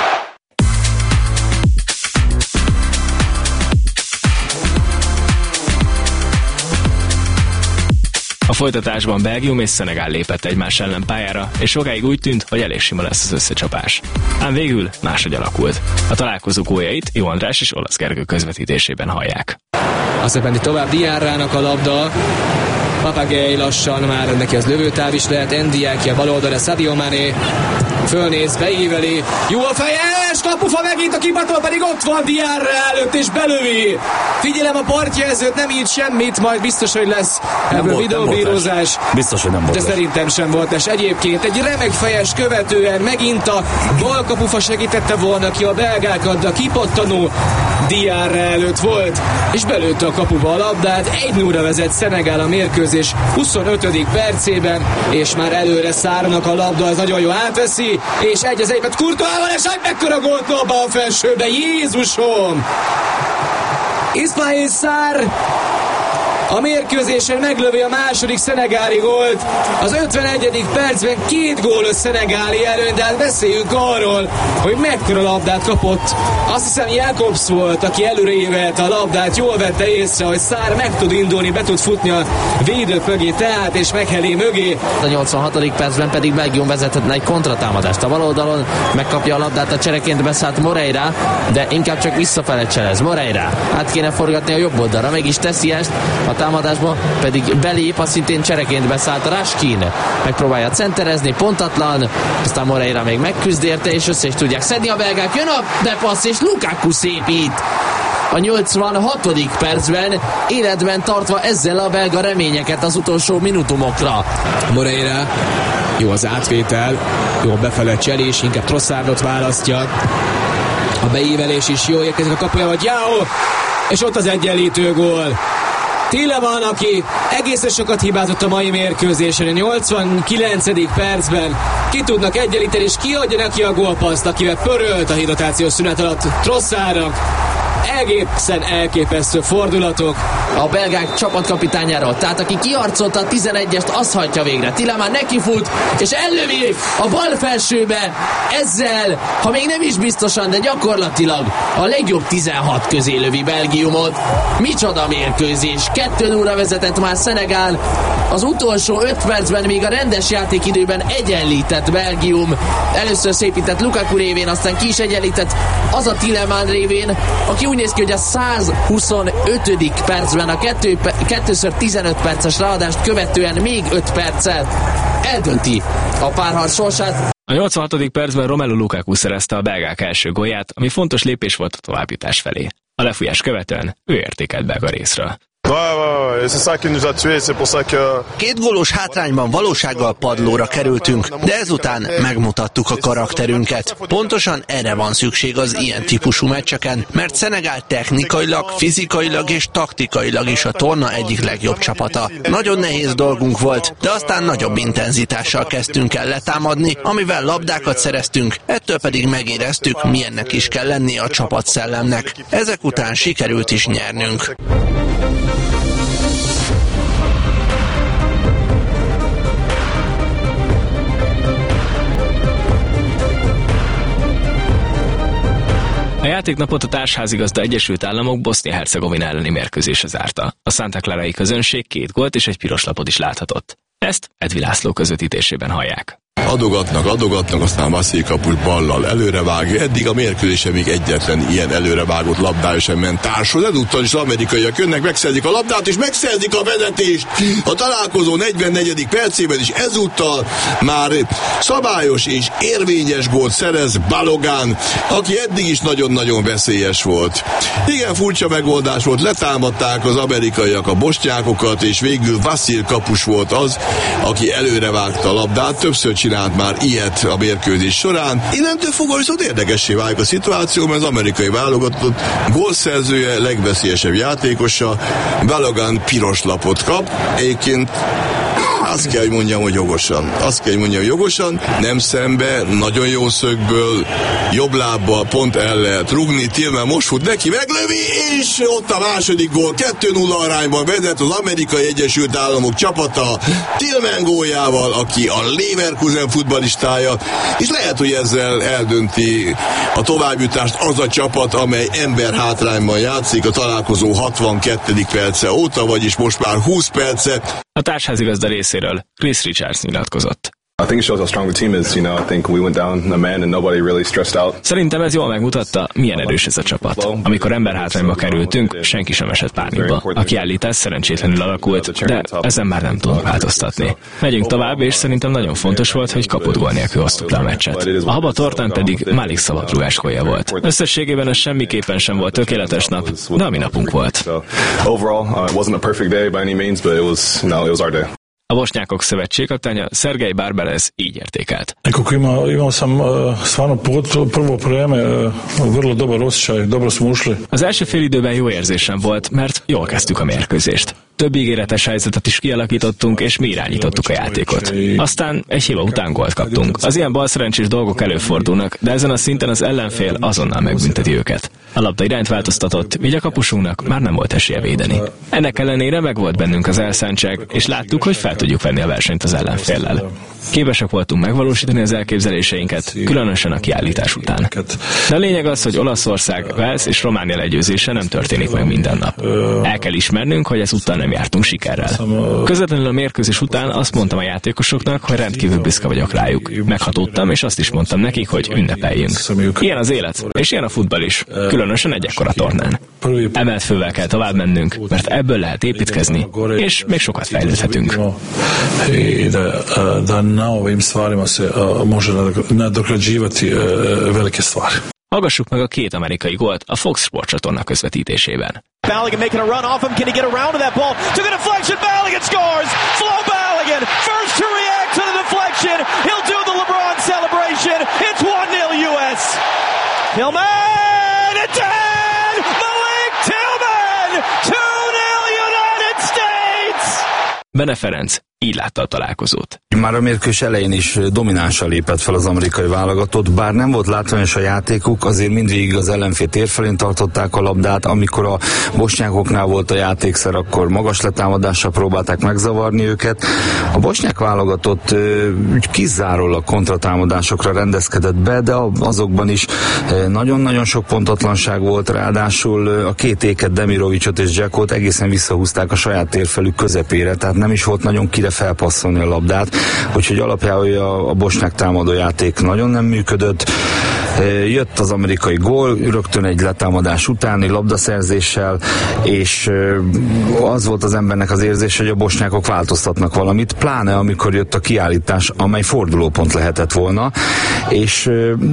A folytatásban Belgium és Szenegál lépett egymás ellen pályára, és sokáig úgy tűnt, hogy elég sima lesz az összecsapás. Ám végül máshogy alakult. A találkozó góljait Jó András és Olasz Gergő közvetítésében hallják. Aztán menni tovább Diarrának a labda. Papagei lassan, már neki az lövőtáv is lehet, Ndiaye a bal oldalra, Sadio Mané fölnéz, beíveli, jó a fejes, kapufa megint, a kipatol pedig ott van Diarra előtt és belövi. Figyelem a partjelzőt, nem írt semmit, majd biztos, hogy lesz ebből videóbírozás. Biztos, hogy nem volt. De szerintem sem volt, és egyébként egy remek fejes követően megint a bal kapufa segítette volna ki a belgákat, de a kipattanó Diarra előtt volt, és belőtte a kapuba a labdát. 1-0-ra vezet Szenegál a mérkőzés 25. percében, és már előre szárnak a labda, az nagyon jó átveszi, és egy az egyben Courtois-val, és egy mekkora gólt dob a felsőbe, Jézusom! Ismail Sarr a mérkőzésen meglövi a második szenegáli gólt. Az 51. percben 2 gólos szenegáli előny, de hát beszéljünk arról, hogy mekkora labdát kapott. Azt hiszem Jakobs volt, aki előrévelte a labdát, jól vette észre, hogy Sarr meg tud indulni, be tud futni a védők mögé, tehát és Mekheli mögé. A 86. percben pedig Belgium vezethetne egy kontratámadást. A bal oldalon megkapja a labdát a csereként beszállt Moreira, de inkább csak visszafele cselez. Moreira át kéne forgatni a jobb oldalra, meg is teszi ezt. A támadásba pedig belép, a szintén csereként beszállt Raskin. Megpróbálja centerezni, pontatlan, aztán Moreira még megküzd érte, és össze is tudják szedni a belgák. Jön a bepassz, és Lukaku szépít. A 86. percben életben tartva ezzel a belga reményeket az utolsó minutumokra. Moreira, jó az átvétel, jó a befele cselés, inkább Trossardot választja. A beívelés is jó, érkezik a kapuja, vagy Jao, és ott az egyenlítő gól. Tielemans, aki egészen sokat hibázott a mai mérkőzésen, a 89. percben ki tudnak egyenlíteni, és kiadja neki a gólpaszt, akivel pörölt a hidratációs szünet alatt Trossardnak. Egészen elképesztő fordulatok. A belgák csapatkapitányáról, tehát aki kiharcolta a 11-est, az hagyja végre. Tielemans nekifut, és ellövi a bal felsőbe. Ezzel, ha még nem is biztosan, de gyakorlatilag a legjobb 16 közé lövi Belgiumot. Micsoda mérkőzés! 2-0-ra vezetett már Szenegál. Az utolsó 5 percben még a rendes játékidőben egyenlített Belgium. Először szépített Lukaku révén, aztán ki is egyenlített az a Tielemans révén, aki úgy néz ki, hogy a 125. percben a 2x15 perces ráadást követően még 5 perccel eldönti a párharc sorsát. A 86. percben Romelu Lukaku szerezte a belgák első gólját, ami fontos lépés volt a továbbjutás felé. A lefújás követően ő értékelt belga részről. Két gólos hátrányban valósággal padlóra kerültünk, de ezután megmutattuk a karakterünket. Pontosan erre van szükség az ilyen típusú meccseken, mert Szenegál technikailag, fizikailag és taktikailag is a torna egyik legjobb csapata. Nagyon nehéz dolgunk volt, de aztán nagyobb intenzitással kezdtünk el letámadni, amivel labdákat szereztünk, ettől pedig megéreztük, milyennek is kell lennie a csapatszellemnek. Ezek után sikerült is nyernünk. A játéknapot a társházigazda Egyesült Államok Bosznia-Hercegovina elleni mérkőzése zárta. A Santa Clarai közönség 2 gólt és egy piros lapot is láthatott. Ezt Edvi László közvetítésében hallják. Adogatnak, aztán Vasszil kapus ballal előrevágja. Eddig a mérkőzésen még egyetlen ilyen előrevágott labdája sem ment társhoz. Ezúttal is az amerikaiak jönnek, megszerzik a labdát, és megszerzik a vezetést. A találkozó 44. percében is ezúttal már szabályos és érvényes gólt szerez Balogun, aki eddig is nagyon-nagyon veszélyes volt. Igen furcsa megoldás volt, letámadták az amerikaiak a bosnyákokat, és végül Vasszil kapus volt az, aki előrevágta a labdát. Többször csinált már ilyet a mérkőzés során. Innentől fogva viszont érdekessé válik a szituáció, mert az amerikai válogatott gólszerzője, legveszélyesebb játékosa, Balogun piros lapot kap. Egyébként azt kell, hogy mondjam, hogy jogosan. Nem szembe, nagyon jó szögből, jobb lábbal pont el lehet rugni. Tillman most fut neki, meglövi, és ott a második gól. 2-0 arányban vezet az Amerikai Egyesült Államok csapata Tillman góljával, aki a Leverkusen futballistája, és lehet, hogy ezzel eldönti a továbbjutást az a csapat, amely emberhátrányban játszik a találkozó 62. perce óta, vagyis most már 20 perce. A társházigazda részéről Chris Richards nyilatkozott. Szerintem ez jól megmutatta, milyen erős ez a csapat. Amikor emberhátrányba kerültünk, senki sem esett pánikba. A kiállítás szerencsétlenül alakult, de ezen már nem tudunk változtatni. Megyünk tovább, és szerintem nagyon fontos volt, hogy kapott gól nélkül hoztuk le a meccset. A haba tortán pedig Malik szabadrugás gólja volt. Összességében ez semmiképpen sem volt tökéletes nap, de a mi napunk volt. A Bosnyákok szövetségkapitánya Sergej Barbelez így értékelt. Az első félidőben jó érzésem volt, mert jól kezdtük a mérkőzést. Több ígéretes helyzetet is kialakítottunk, és mi irányítottuk a játékot. Aztán egy hiba után gólt kaptunk. Az ilyen balszerencsés dolgok előfordulnak, de ezen a szinten az ellenfél azonnal megbünteti őket. A labda irányt változtatott, így a kapusunknak már nem volt esélye védeni. Ennek ellenére megvolt bennünk az elszántság, és láttuk, hogy fel tudjuk venni a versenyt az ellenféllel. Képesek voltunk megvalósítani az elképzeléseinket, különösen a kiállítás után. De a lényeg az, hogy Olaszország, Wales és Románia legyőzése nem történik meg minden nap. El kell ismernünk, hogy ezúttal nem jártunk sikerrel. Közvetlenül a mérkőzés után azt mondtam a játékosoknak, hogy rendkívül büszke vagyok rájuk. Meghatódtam, és azt is mondtam nekik, hogy ünnepeljünk. Ilyen az élet, és ilyen a futball is, különösen egy ekkora tornán. Emelt fővel kell tovább mennünk, mert ebből lehet építkezni, és még sokat fejlődhetünk. Hallgassuk meg a 2 amerikai gólt a Fox Sport csatorna közvetítésében. Balogun making a run off him. Can he get around to that ball? Took a deflection. Balogun scores. Flo Balogun, first to react to the deflection. He'll do the LeBron celebration. It's 1-0 U.S. Tillman and 10. Malik Tillman. 2-0 United States. Bene Ferenc így látta a találkozót. Már a mérkőzés elején is dominánsan lépett fel az amerikai válogatott, bár nem volt látványos a játékuk, azért mindvégig az ellenfél térfelén tartották a labdát, amikor a bosnyákoknál volt a játékszer, akkor magas letámadással próbálták megzavarni őket. A bosnyák válogatott kizárólag kontratámadásokra rendezkedett be, de azokban is nagyon-nagyon sok pontatlanság volt, ráadásul a 2 éket, Demirovicsot és Dzsekót egészen visszahúzták a saját térfelük közepére, tehát nem is volt nagyon kire felpasszolni a labdát, úgyhogy alapjában a bosnyák támadójáték nagyon nem működött. Jött az amerikai gól, rögtön egy letámadás utáni labdaszerzéssel, és az volt az embernek az érzés, hogy a bosnyákok változtatnak valamit, pláne amikor jött a kiállítás, amely fordulópont lehetett volna, és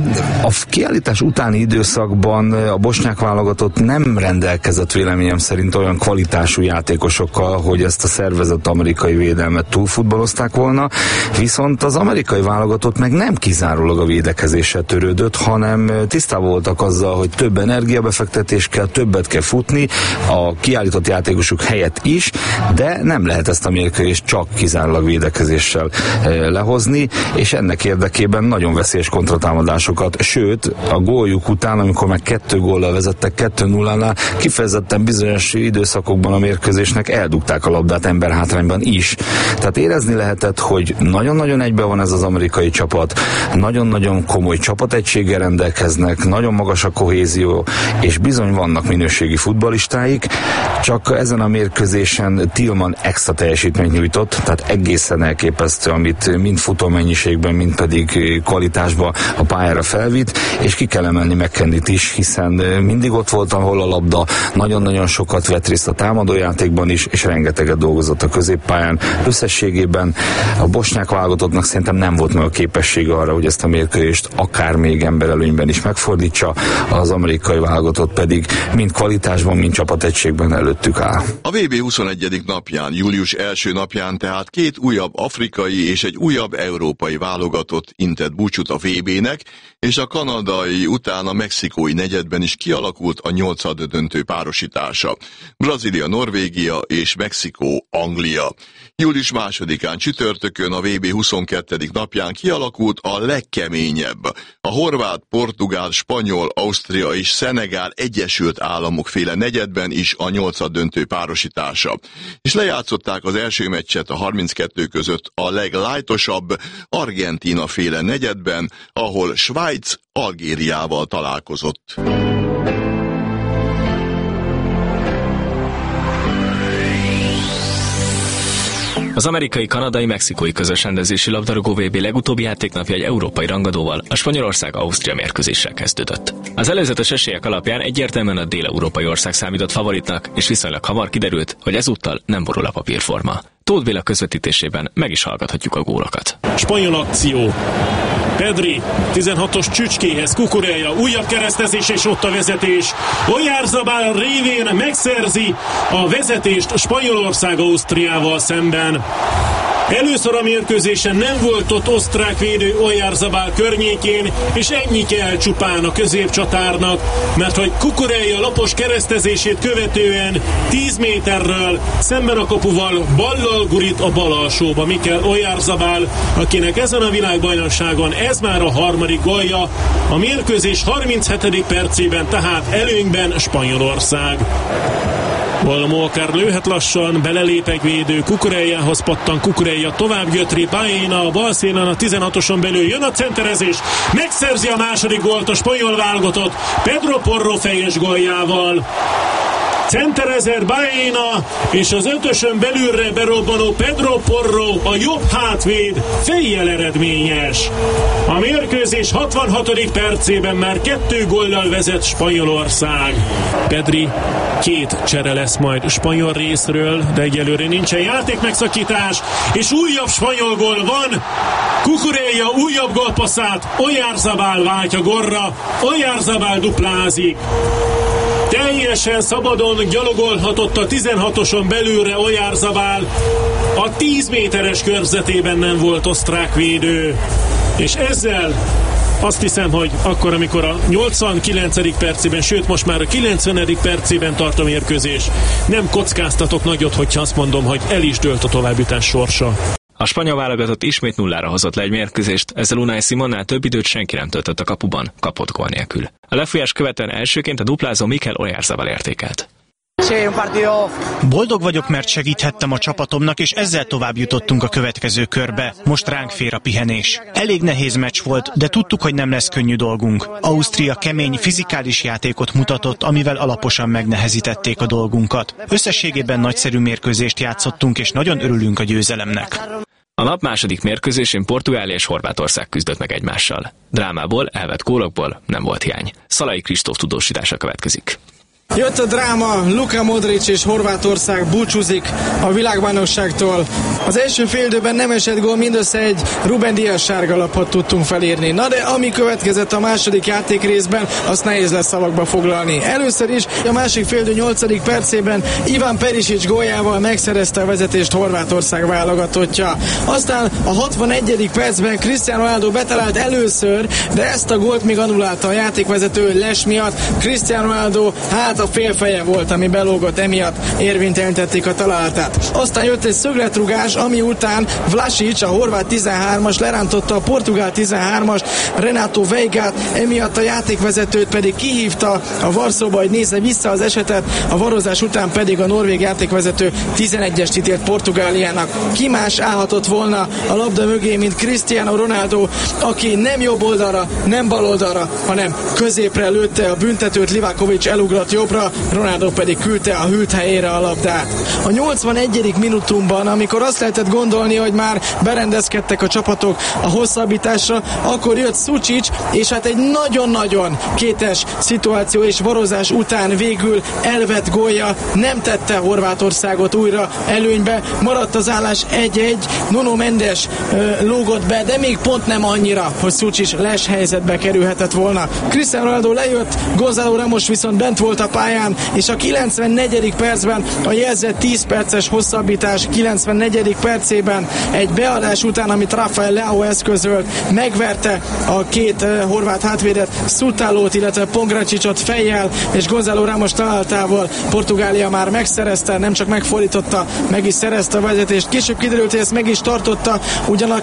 a kiállítás utáni időszakban a bosnyák válogatott nem rendelkezett véleményem szerint olyan kvalitású játékosokkal, hogy ezt a szervezett amerikai védelmet túlfutballozták volna, viszont az amerikai válogatott meg nem kizárólag a védekezéssel törődött, hanem tisztában voltak azzal, hogy több energiabefektetés kell, többet kell futni, a kiállított játékosok helyett is, de nem lehet ezt a mérkőzést csak kizárólag védekezéssel lehozni, és ennek érdekében nagyon veszélyes kontratámadásokat, sőt, a góljuk után, amikor meg 2 góllal vezettek 2-0-nál, kifejezetten bizonyos időszakokban a mérkőzésnek eldugták a labdát emberhátrányban is. Tehát érezni lehetett, hogy nagyon-nagyon egyben van ez az amerikai csapat, nagyon-nagyon komoly csapategységgel rendelkeznek, nagyon magas a kohézió, és bizony vannak minőségi futballistáik, csak ezen a mérkőzésen Tillman extra teljesítményt nyújtott, tehát egészen elképesztő, amit mind futómennyiségben, mind pedig kvalitásban a pályára felvitt, és ki kell emelni McKennyt is, hiszen mindig ott volt, ahol a labda, nagyon-nagyon sokat vett részt a támadójátékban is, és rengeteget dolgozott a középpályán. Összességében a bosnyák válogatottnak szerintem nem volt meg a képessége arra, hogy ezt a mérkőzést akár még emberelőnyben is megfordítsa, az amerikai válogatott pedig mind kvalitásban, mind csapategységben előttük áll. A VB 21. napján, július első napján tehát 2 újabb afrikai és egy újabb európai válogatott intett búcsút a VB-nek, és a kanadai után a mexikói negyedben is kialakult a 8. döntő párosítása. Brazília, Norvégia és Mexikó, Anglia. Július 2-án csütörtökön a VB 22. napján kialakult a legkeményebb. A horvát, portugál, spanyol, Ausztria és Szenegál Egyesült Államok féle negyedben is a 8. döntő párosítása. És lejátszották az első meccset a 32 között a leglájtosabb Argentína féle negyedben, ahol Svájc Algériával találkozott. Az amerikai-kanadai-mexikói közös rendezési labdarúgó VB legutóbbi játéknapja egy európai rangadóval, a Spanyolország-Ausztria mérkőzéssel kezdődött. Az előzetes esélyek alapján egyértelműen a dél-európai ország számított favoritnak, és viszonylag hamar kiderült, hogy ezúttal nem borul a papírforma. Tóth Béla közvetítésében meg is hallgathatjuk a gólokat. Spanyol akció. Pedri 16-os csücskéhez, Cucurella, újabb keresztezés, és ott a vezetés. Oyarzabal révén megszerzi a vezetést Spanyolország Ausztriával szemben. Először a mérkőzésen nem volt ott osztrák védő Oyarzabal környékén, és ennyi kell csupán a középcsatárnak, mert hogy Cucurella lapos keresztezését követően 10 méterről szemben a kapuval ballal gurít a bal alsóba Mikel Oyarzabal, akinek ezen a világbajnokságon ez már a 3. gólja, a mérkőzés 37. percében tehát előnyben Spanyolország. Valmó akár lőhet lassan, belelépek védő, Cucurellához pattan, Cucurella tovább götri, Baena a bal szélen a 16-oson belül, jön a centerezés, megszerzi a második gólt a spanyol válogatott Pedro Porro fejes góljával. Centerezer Baena, és az 5-ösön belülre berobbanó Pedro Porro, a jobb hátvéd fejjel eredményes. A mérkőzés 66. percében már 2 góllal vezet Spanyolország. Pedri 2 csere lesz majd spanyol részről, de egyelőre nincsen játékmegszakítás, és újabb spanyol gól van. Cucurella újabb gólpasszát, Oyarzabal váltja gólra, Oyarzabal duplázik. Teljesen szabadon gyalogolhatott a 16-oson belülre Oyarzabal. A 10 méteres körzetében nem volt osztrák védő. És ezzel azt hiszem, hogy akkor, amikor a 89. percében, sőt most már a 90. percében tart a mérkőzés, nem kockáztatok nagyot, hogyha azt mondom, hogy el is dőlt a továbbjutás sorsa. A spanyol válogatott ismét 0-ra hozott le egy mérkőzést, ezzel Unai Simonnál több időt senki nem töltött a kapuban, kapott gól nélkül. A lefújás követően elsőként a duplázó Mikel Oyarzabal értékelt. Boldog vagyok, mert segíthettem a csapatomnak, és ezzel tovább jutottunk a következő körbe. Most ránk fér a pihenés. Elég nehéz meccs volt, de tudtuk, hogy nem lesz könnyű dolgunk. Ausztria kemény, fizikális játékot mutatott, amivel alaposan megnehezítették a dolgunkat. Összességében nagyszerű mérkőzést játszottunk, és nagyon örülünk a győzelemnek. A nap második mérkőzésén Portugália és Horvátország küzdött meg egymással. Drámából, elvett gólokból nem volt hiány. Szalai Kristóf tudósítása következik. Jött a dráma, Luka Modric és Horvátország búcsúzik a világbajnokságtól. Az első félidőben nem esett gól, mindössze egy Ruben Díaz sárgalapot tudtunk felírni. Na de ami következett a második játékrészben, azt nehéz lesz szavakba foglalni. Először is a másik félidő 8. percében Ivan Perisic góljával megszerezte a vezetést Horvátország válogatottja. Aztán a 61. percben Cristiano Ronaldo betalált először, de ezt a gólt még annulálta a játékvezető les miatt. Cristiano Ronaldo a félfeje volt, ami belógott, emiatt érvénytelenítették a találatát. Aztán jött egy szögletrugás, ami után Vlasic, a horvát 13-as lerántotta a portugál 13-as Renato Veigát, emiatt a játékvezetőt pedig kihívta a VAR-szóba, hogy nézze vissza az esetet, a varozás után pedig a norvég játékvezető 11-est ítélt Portugáliának. Ki más állhatott volna a labda mögé, mint Cristiano Ronaldo, aki nem jobb oldalra, nem bal oldalra, hanem középre lőtte a büntetőt, Livakovic elugrott jobbra, Ronaldo pedig küldte a hűlt helyére a labdát. A 81. minutumban, amikor azt lehetett gondolni, hogy már berendezkedtek a csapatok a hosszabbításra, akkor jött Sučić, és hát egy nagyon-nagyon kétes szituáció és varozás után végül elvett gólja nem tette Horvátországot újra előnybe, maradt az állás 1-1, Nuno Mendes lógott be, de még pont nem annyira, hogy Sučić les helyzetbe kerülhetett volna. Cristiano Ronaldo lejött, Gonzalo Ramos viszont bent volt a pályán, és a 94. percben a jelzett 10 perces hosszabbítás 94. percében egy beadás után, amit Rafael Leao eszközölt, megverte a két horvát hátvédet, Szutálót, illetve Pongračićot fejjel, és Gonzalo Ramos találatával Portugália már megszerezte, nem csak megfordította, meg is szerezte a vezetést. Később kiderült, hogy ezt meg is tartotta, ugyan a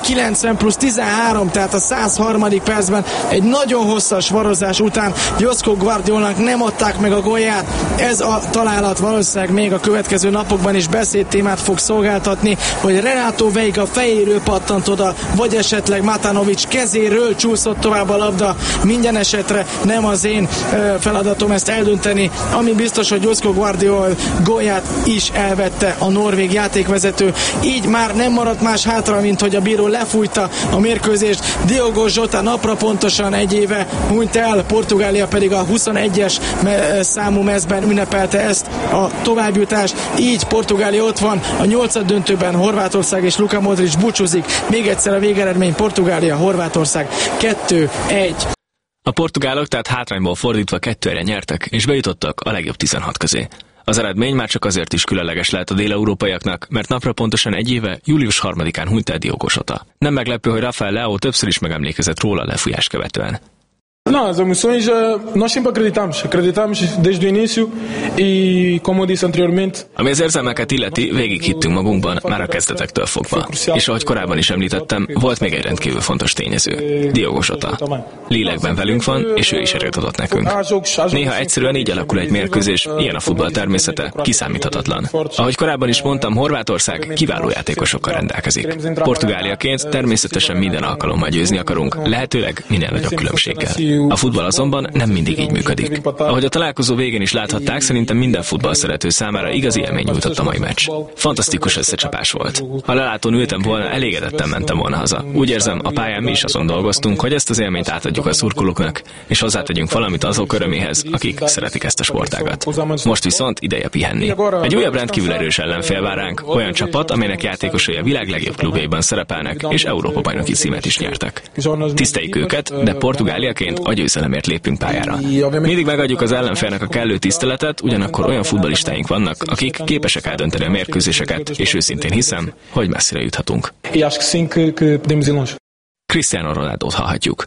90+13, tehát a 103. percben egy nagyon hosszas varozás után Josko Gvardiolnak nem adták meg a gólját. Ez a találat valószínűleg még a következő napokban is beszédtémát fog szolgáltatni, hogy Renato Veiga fejéről pattant oda, vagy esetleg Matanovic kezéről csúszott tovább a labda. Minden esetre nem az én feladatom ezt eldönteni. Ami biztos, hogy Josko Gvardiol gólját is elvette a norvég játékvezető. Így már nem maradt más hátra, mint hogy a bíró lefújta a mérkőzést. Diogo Jota napra pontosan egy éve hunyt el, Portugália pedig a 21-es számú mezben ünnepelte ezt a továbbjutást. Így Portugália ott van a 8. döntőben, Horvátország és Luka Modric búcsúzik. Még egyszer a végeredmény: Portugália, Horvátország 2-1. A portugálok tehát hátrányból fordítva 2-1 nyertek, és bejutottak a legjobb 16 közé. Az eredmény már csak azért is különleges lehet a dél-európaiaknak, mert napra pontosan egy éve, július 3-án hunyt el Diogo Jota. Nem meglepő, hogy Rafael Leao többször is megemlékezett róla lefújás követően. Não, as emoções, nós sempre acreditamos desde o início e, como eu disse anteriormente. Ami az érzelmeket illeti, végig hittünk magunkban már a kezdetektől fogva. És ahogy korábban is említettem, volt még egy rendkívül fontos tényező: Diogo Jota. Lélekben velünk van, és ő is erőt adott nekünk. Néha egyszerűen így alakul egy mérkőzés, ilyen a futball természete, kiszámíthatatlan. Ahogy korábban is mondtam, Horvátország kiváló játékosokkal rendelkezik. Portugáliaként természetesen minden alkalommal győzni akarunk, lehetőleg minél nagyobb különbséggel. A futball azonban nem mindig így működik. Ahogy a találkozó végén is láthatták, szerintem minden futball szerető számára igazi élmény nyújtott a mai meccs. Fantasztikus összecsapás volt. Ha lelátón ültem volna, elégedetten mentem volna haza. Úgy érzem, a pályán mi is azon dolgoztunk, hogy ezt az élményt átadjuk a szurkolóknak, és hozzátegyünk valamit azok öröméhez, akik szeretik ezt a sportágat. Most viszont ideje pihenni. Egy újabb rendkívül erős ellenfél vár ránk, olyan csapat, amelynek játékosai a világ legjobb klubjaiban szerepelnek, és Európa-bajnoki címet is nyertek. Tiszteljük őket, de Portugáliaként a győzelemért lépünk pályára. Mindig megadjuk az ellenfélnek a kellő tiszteletet, ugyanakkor olyan futballistáink vannak, akik képesek eldönteni a mérkőzéseket, és őszintén hiszem, hogy messzire juthatunk. Cristiano Ronaldót hallhatjuk.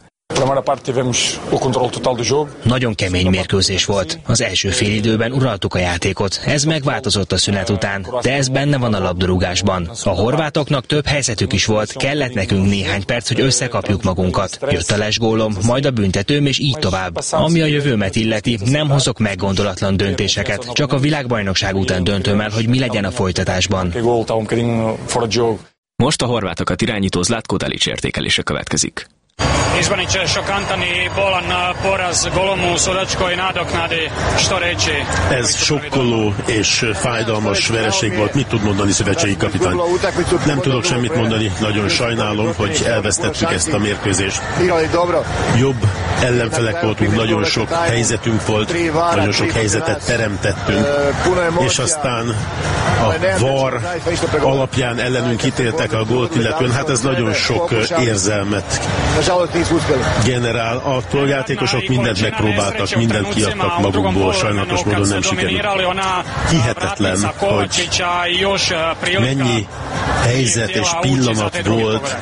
Nagyon kemény mérkőzés volt. Az első félidőben uraltuk a játékot. Ez megváltozott a szünet után, de ez benne van a labdarúgásban. A horvátoknak több helyzetük is volt, kellett nekünk néhány perc, hogy összekapjuk magunkat. Jött a lesgólom, majd a büntetőm, és így tovább. Ami a jövőmet illeti, nem hozok meggondolatlan döntéseket, csak a világbajnokság után döntöm el, hogy mi legyen a folytatásban. Most a horvátokat irányító Zlatko Dalić értékelése következik. Izbanić šokantani bolan poraz Golomu Sudačkoj nadoknadi, što reći? Ez sokkoló és fájdalmas vereség volt. Mit tud mondani szövetségi kapitány? Nem tudok semmit mondani, nagyon sajnálom, hogy elvesztettük ezt a mérkőzést. Jobb ellenfelek voltunk, nagyon sok helyzetünk volt, nagyon sok helyzetet teremtettünk, és aztán a VAR alapján ellenünk ítéltek a gólt illetően, hát ez nagyon sok érzelmet generál. A játékosok mindent megpróbáltak, mindent kiadtak magukból, sajnálatos módon nem sikerült. Hihetetlen, hogy mennyi helyzet és pillanat volt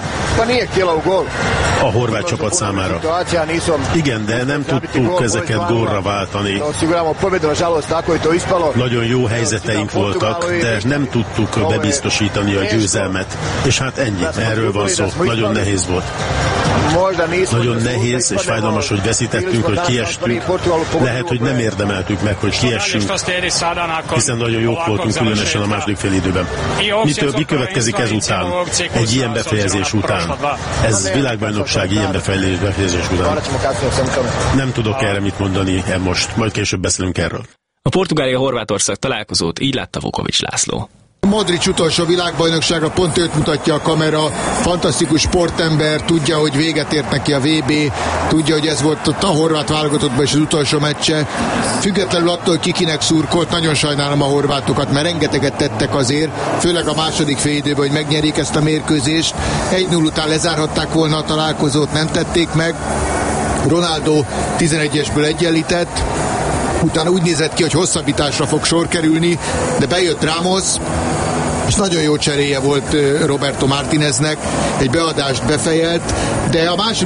a horvát csapat számára. Igen, de nem tudtuk ezeket gólra váltani. Nagyon jó helyzeteink voltak, de nem tudtuk bebiztosítani a győzelmet. És hát ennyi, erről van szó. Nagyon nehéz volt. Nagyon nehéz és fájdalmas, hogy veszítettünk, hogy kiestünk. Lehet, hogy nem érdemeltük meg, hogy kiessünk, hiszen nagyon jók voltunk, különösen a második fél időben. Mi következik ezután? Egy ilyen befejezés után. Ez világbajnokság ilyen befejezés után. Nem tudok erre mit mondani most, majd később beszélünk erről. A Portugália-Horvátország találkozót így látta Vukovics László. Modric utolsó világbajnoksága, pont őt mutatja a kamera, fantasztikus sportember, tudja, hogy véget ért neki a VB, tudja, hogy ez volt a horvát válogatottban is az utolsó meccse. Függetlenül attól, hogy kikinek szurkolt, nagyon sajnálom a horvátokat, mert rengeteget tettek azért, főleg a második félidőben, hogy megnyerik ezt a mérkőzést. 1-0 után lezárhatták volna a találkozót, nem tették meg. Ronaldo 11-esből egyenlített, utána úgy nézett ki, hogy hosszabbításra fog sor kerülni, de bejött Ramos, és nagyon jó cseréje volt Roberto Martineznek, egy beadást befejelt, de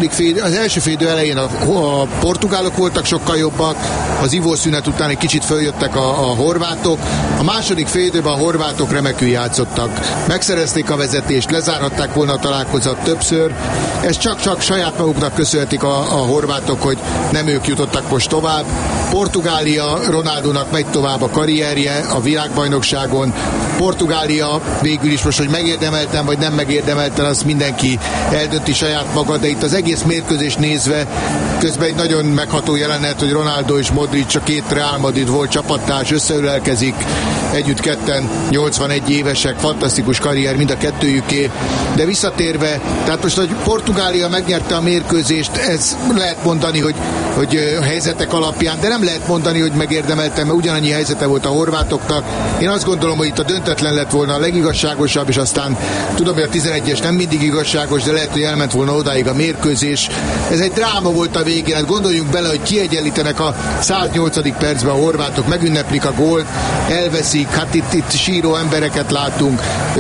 az első félidő elején a portugálok voltak sokkal jobbak, az ivószünet után egy kicsit följöttek a horvátok, a második félidőben a horvátok remekül játszottak. Megszerezték a vezetést, lezárhatták volna a találkozót többször, ez csak saját maguknak köszönhetik a horvátok, hogy nem ők jutottak most tovább. Portugália Ronaldónak megy tovább a karrierje a világbajnokságon, Portugália végül is most, hogy megérdemelten vagy nem megérdemelten, azt mindenki eldönti saját maga, de itt az egész mérkőzést nézve közben egy nagyon megható jelenet, hogy Ronaldo és Modric, a két Real Madrid volt csapattárs, összeülelkezik, együtt ketten 81 évesek, fantasztikus karrier mind a kettőjüké, de visszatérve, tehát most, hogy Portugália megnyerte a mérkőzést, ez lehet mondani, hogy a helyzetek alapján, de nem lehet mondani, hogy megérdemeltem, mert ugyanannyi helyzete volt a horvátoknak. Én azt gondolom, hogy itt a döntetlen lett volna a legigazságosabb, és aztán tudom, hogy a 11-es nem mindig igazságos, de lehet, hogy elment volna odáig a mérkőzés. Ez egy dráma volt a végén, hát gondoljunk bele, hogy kiegyenlítenek a 108. percben a horvátok, megünneplik a gólt, elveszik, hát itt síró embereket látunk,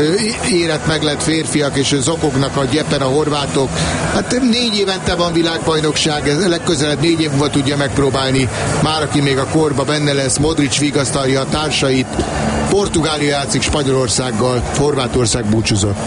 érett meg lett férfiak, és zokognak a gyepen a horvátok. Hát 4 évente van világbajnokság, ez legközelebb 4 év múlva tudja megpróbálni, már aki még a korba benne lesz, Modric vigasztalja a társait, Portugália játszik Spanyolországgal, Horvátország búcsúzott.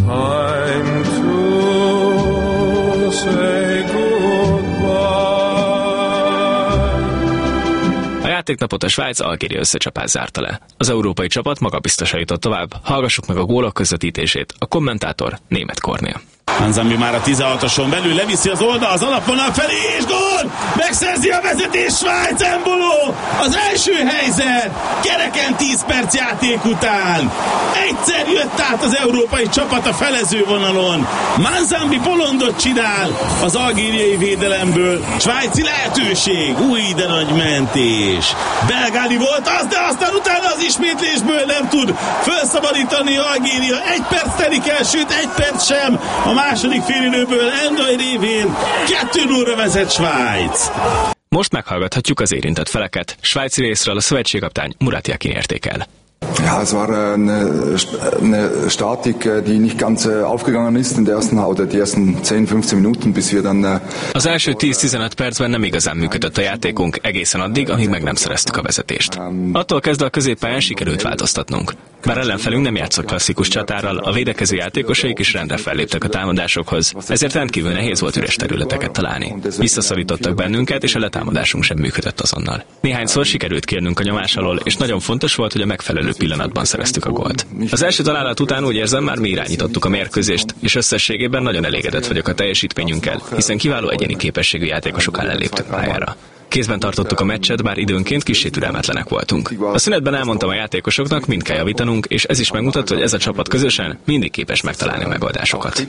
A játéknapot a Svájc-Algéria összecsapás zárta le. Az európai csapat magabiztosan jutott tovább. Hallgassuk meg a gólok közvetítését. A kommentátor Németh Kornél. Manzambi már a 16-oson belül leviszi az oldal, az alapvonal felé, és gól! Megszerzi a vezetés Svájc, Embolo! Az első helyzet! Kereken 10 perc játék után! Egyszer jött át az európai csapat a felezővonalon. Manzambi bolondot csinál az algériai védelemből. Svájci lehetőség, új, de nagy mentés. Belgáli volt az, de aztán utána az ismétlésből nem tud felszabadítani Algéria. 1 perc telik el, sőt 1 perc sem. A második félidőből Endai révén 2-0-ra vezet Svájc. Most meghallgathatjuk az érintett feleket. Svájci részről a szövetségkapitány Murat Yakin értékel. Ja, es war eine Statik, die nicht ganz aufgegangen ist in der ersten oder die ersten 10-15 Minuten, bis wir dann. Az első 10-15 percben nem igazán működött a játékunk, egészen addig, amíg meg nem szereztük a vezetést. Attól kezdve a középpályán sikerült változtatnunk. Bár ellenfelünk nem játszott klasszikus csatárral, a védekező játékosaik is rendre felléptek a támadásokhoz, ezért rendkívül nehéz volt üres területeket találni. Visszaszorítottak bennünket, és a letámadásunk sem működött azonnal. Néhányszor sikerült kérnünk a nyomás alól, és nagyon fontos volt, hogy a megfelelő pillanatban szereztük a gólt. Az első találat után úgy érzem, már mi irányítottuk a mérkőzést, és összességében nagyon elégedett vagyok a teljesítményünkkel, hiszen kiváló egyéni képességű játékosok ellen léptünk pályára. Kézben tartottuk a meccset, bár időnként kissé türelmetlenek voltunk. A szünetben elmondtam a játékosoknak, mind kell javítanunk, és ez is megmutatta, hogy ez a csapat közösen mindig képes megtalálni a megoldásokat.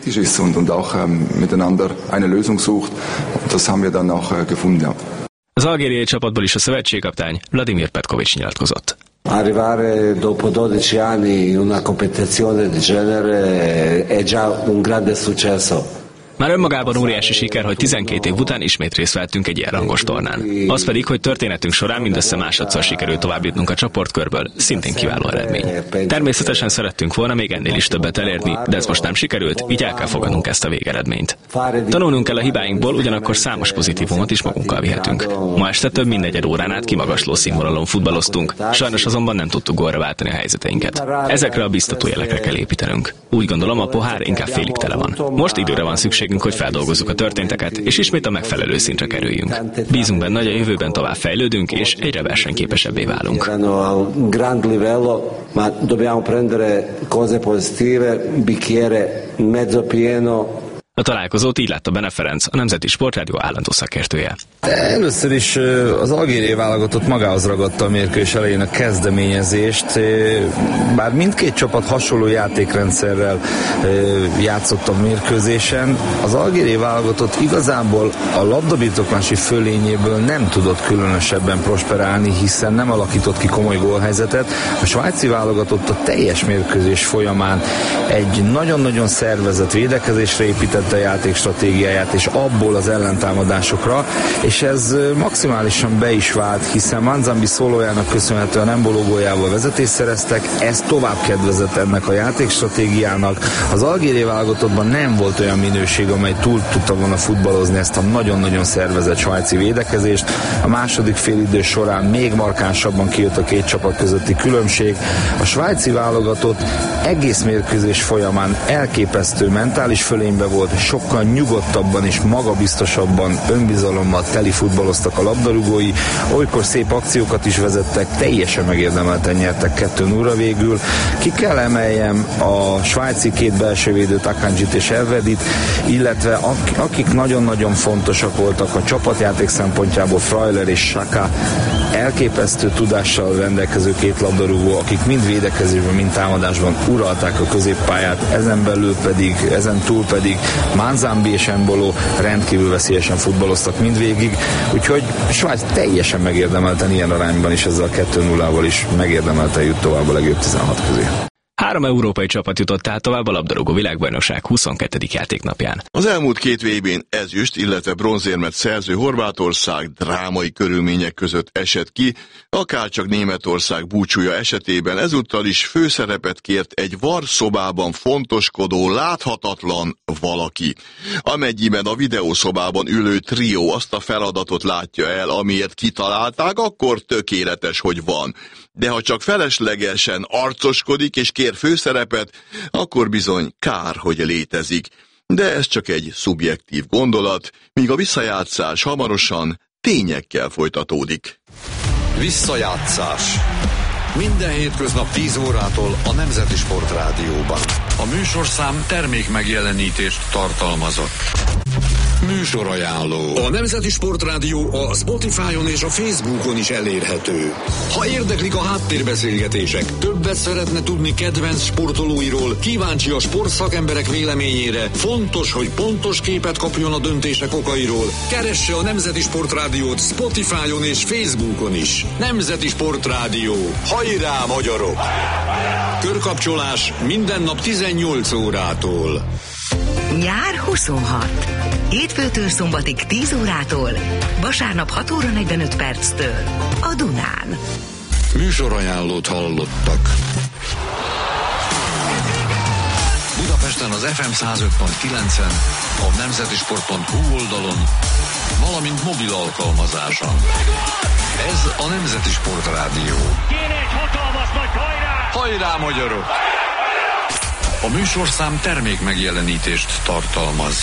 Az algériai csapatból is a szövetségkapitány Vladimir Petković nyilatkozott. Arrivare dopo 12 anni in una competizione del genere è già un grande successo. Már önmagában óriási siker, hogy 12 év után ismét részt vettünk egy ilyen rangos tornán. Az pedig, hogy történetünk során mindössze másodszor sikerült továbbjutnunk a csoportkörből, szintén kiváló eredmény. Természetesen szerettünk volna még ennél is többet elérni, de ez most nem sikerült, így el kell fogadnunk ezt a végeredményt. Tanulnunk kell a hibáinkból, ugyanakkor számos pozitívumot is magunkkal vihetünk. Ma este több mint negyed órán át kimagasló színvonalon futballoztunk, sajnos azonban nem tudtuk gólra váltani a helyzeteinket. Ezekre a biztató jelekre kell építenünk. Úgy gondolom, a pohár inkább félig tele van. Most időre van szükség, hogy feldolgozzuk a történteket, és ismét a megfelelő szintre kerüljünk. Bízunk benne, hogy a jövőben tovább fejlődünk, és egyre versenyképesebbé válunk. A találkozót így látta Bene Ferenc, a Nemzeti Sportrádió állandó szakértője. Először is az algériai válogatott magához ragadta a mérkőzés elején a kezdeményezést, bár mindkét csapat hasonló játékrendszerrel játszott a mérkőzésen. Az algériai válogatott igazából a labdabirtoklási fölényéből nem tudott különösebben prosperálni, hiszen nem alakított ki komoly gólhelyzetet. A svájci válogatott a teljes mérkőzés folyamán egy nagyon-nagyon szervezett védekezésre épített a játékstratégiáját, és abból az ellentámadásokra, és ez maximálisan be is vált, hiszen Manzambi szólójának köszönhetően Embolo góljával vezetést szereztek, ez tovább kedvezett ennek a játékstratégiának. Az algériai válogatottban nem volt olyan minőség, amely túl tudta volna futballozni ezt a nagyon-nagyon szervezett svájci védekezést. A második félidő során még markánsabban kijött a két csapat közötti különbség. A svájci válogatott egész mérkőzés folyamán elképesztő mentális fölénybe volt, sokkal nyugodtabban és magabiztosabban, önbizalommal teli futballoztak a labdarúgói, olykor szép akciókat is vezettek, teljesen megérdemelten nyertek 2-0-ra végül. Ki kell emeljem a svájci két belsővédőt, Akanjit és Elvedit, illetve akik nagyon-nagyon fontosak voltak a csapatjáték szempontjából, Freuler és Xhaka, elképesztő tudással rendelkező két labdarúgó, akik mind védekezésben, mind támadásban uralták a középpályát, ezen túl pedig Manzambi és Embolo rendkívül veszélyesen futballoztak mindvégig, úgyhogy Svájc teljesen megérdemelten ilyen arányban is ezzel a 2-0-val is megérdemelten jut tovább a legjobb 16 közé. 3 európai csapat jutott tehát tovább a labdarúgó világbajnokság 22. játéknapján. Az elmúlt két VB-n ezüst, illetve bronzérmet szerző Horvátország drámai körülmények között esett ki, akárcsak Németország búcsúja esetében ezúttal is főszerepet kért egy varszobában fontoskodó, láthatatlan valaki. Amennyiben a videószobában ülő trió azt a feladatot látja el, amiért kitalálták, akkor tökéletes, hogy van. De ha csak feleslegesen arcoskodik és kér főszerepet, akkor bizony kár, hogy létezik. De ez csak egy szubjektív gondolat, míg a visszajátszás hamarosan tényekkel folytatódik. Visszajátszás. Minden hétköznap 10 órától a Nemzeti Sportrádióban. A műsorszám termék megjelenítést tartalmazott. Műsorajánló. A Nemzeti Sportrádió a Spotify-on és a Facebookon is elérhető. Ha érdeklik a háttérbeszélgetések, többet szeretne tudni kedvenc sportolóiról, kíváncsi a sportszakemberek véleményére, fontos, hogy pontos képet kapjon a döntések okairól, keresse a Nemzeti Sportrádiót Spotify-on és Facebookon is. Nemzeti Sportrádió. Hajrá, magyarok! Körkapcsolás minden nap 18 órától. Nyár 26. Hétfőtől szombatig 10 órától, vasárnap 6 óra 45 perctől a Dunán. Műsorajánlót hallottak. Budapesten az FM 105.9-en, a nemzetisport.hu oldalon, valamint mobil alkalmazáson. Ez a Nemzeti Sportrádió. Kéne egy hatalmas nagy hajrá! Hajrá, magyarok! A műsorszám termék megjelenítést tartalmaz.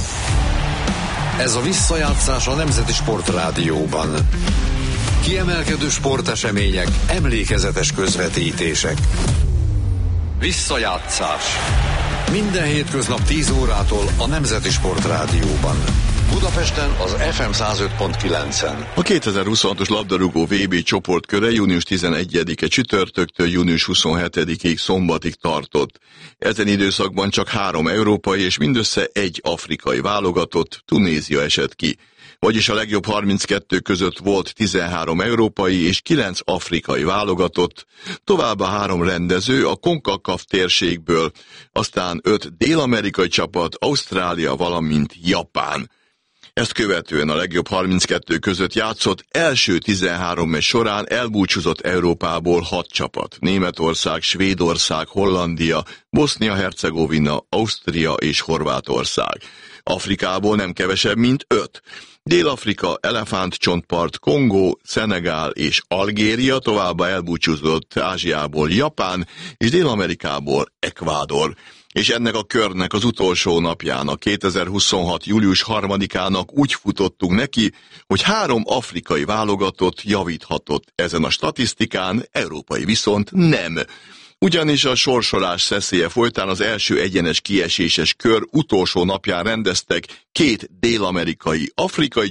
Ez a visszajátszás a Nemzeti Sportrádióban. Kiemelkedő sportesemények, emlékezetes közvetítések. Visszajátszás. Minden hétköznap 10 órától a Nemzeti Sportrádióban. Budapesten az FM 105.9-en. A 2026-os labdarúgó VB csoportköre június 11-e csütörtöktől június 27-ig szombatig tartott. Ezen időszakban csak 3 európai és mindössze 1 afrikai válogatott, Tunézia esett ki. Vagyis a legjobb 32 között volt 13 európai és 9 afrikai válogatott, továbbá 3 rendező a CONCACAF térségből, aztán 5 dél-amerikai csapat, Ausztrália, valamint Japán. Ezt követően a legjobb 32 között játszott első 13 meccs során elbúcsúzott Európából 6 csapat. Németország, Svédország, Hollandia, Bosznia-Hercegovina, Ausztria és Horvátország. Afrikából nem kevesebb, mint 5. Dél-Afrika, Elefántcsontpart, Kongó, Szenegál és Algéria, továbbá elbúcsúzott Ázsiából Japán és Dél-Amerikából Ekvádor. És ennek a körnek az utolsó napján, a 2026. július 3-ának úgy futottunk neki, hogy 3 afrikai válogatott javíthatott ezen a statisztikán, európai viszont nem. Ugyanis a sorsolás szeszélye folytán az első egyenes kieséses kör utolsó napján rendeztek 2 dél-amerikai, afrikai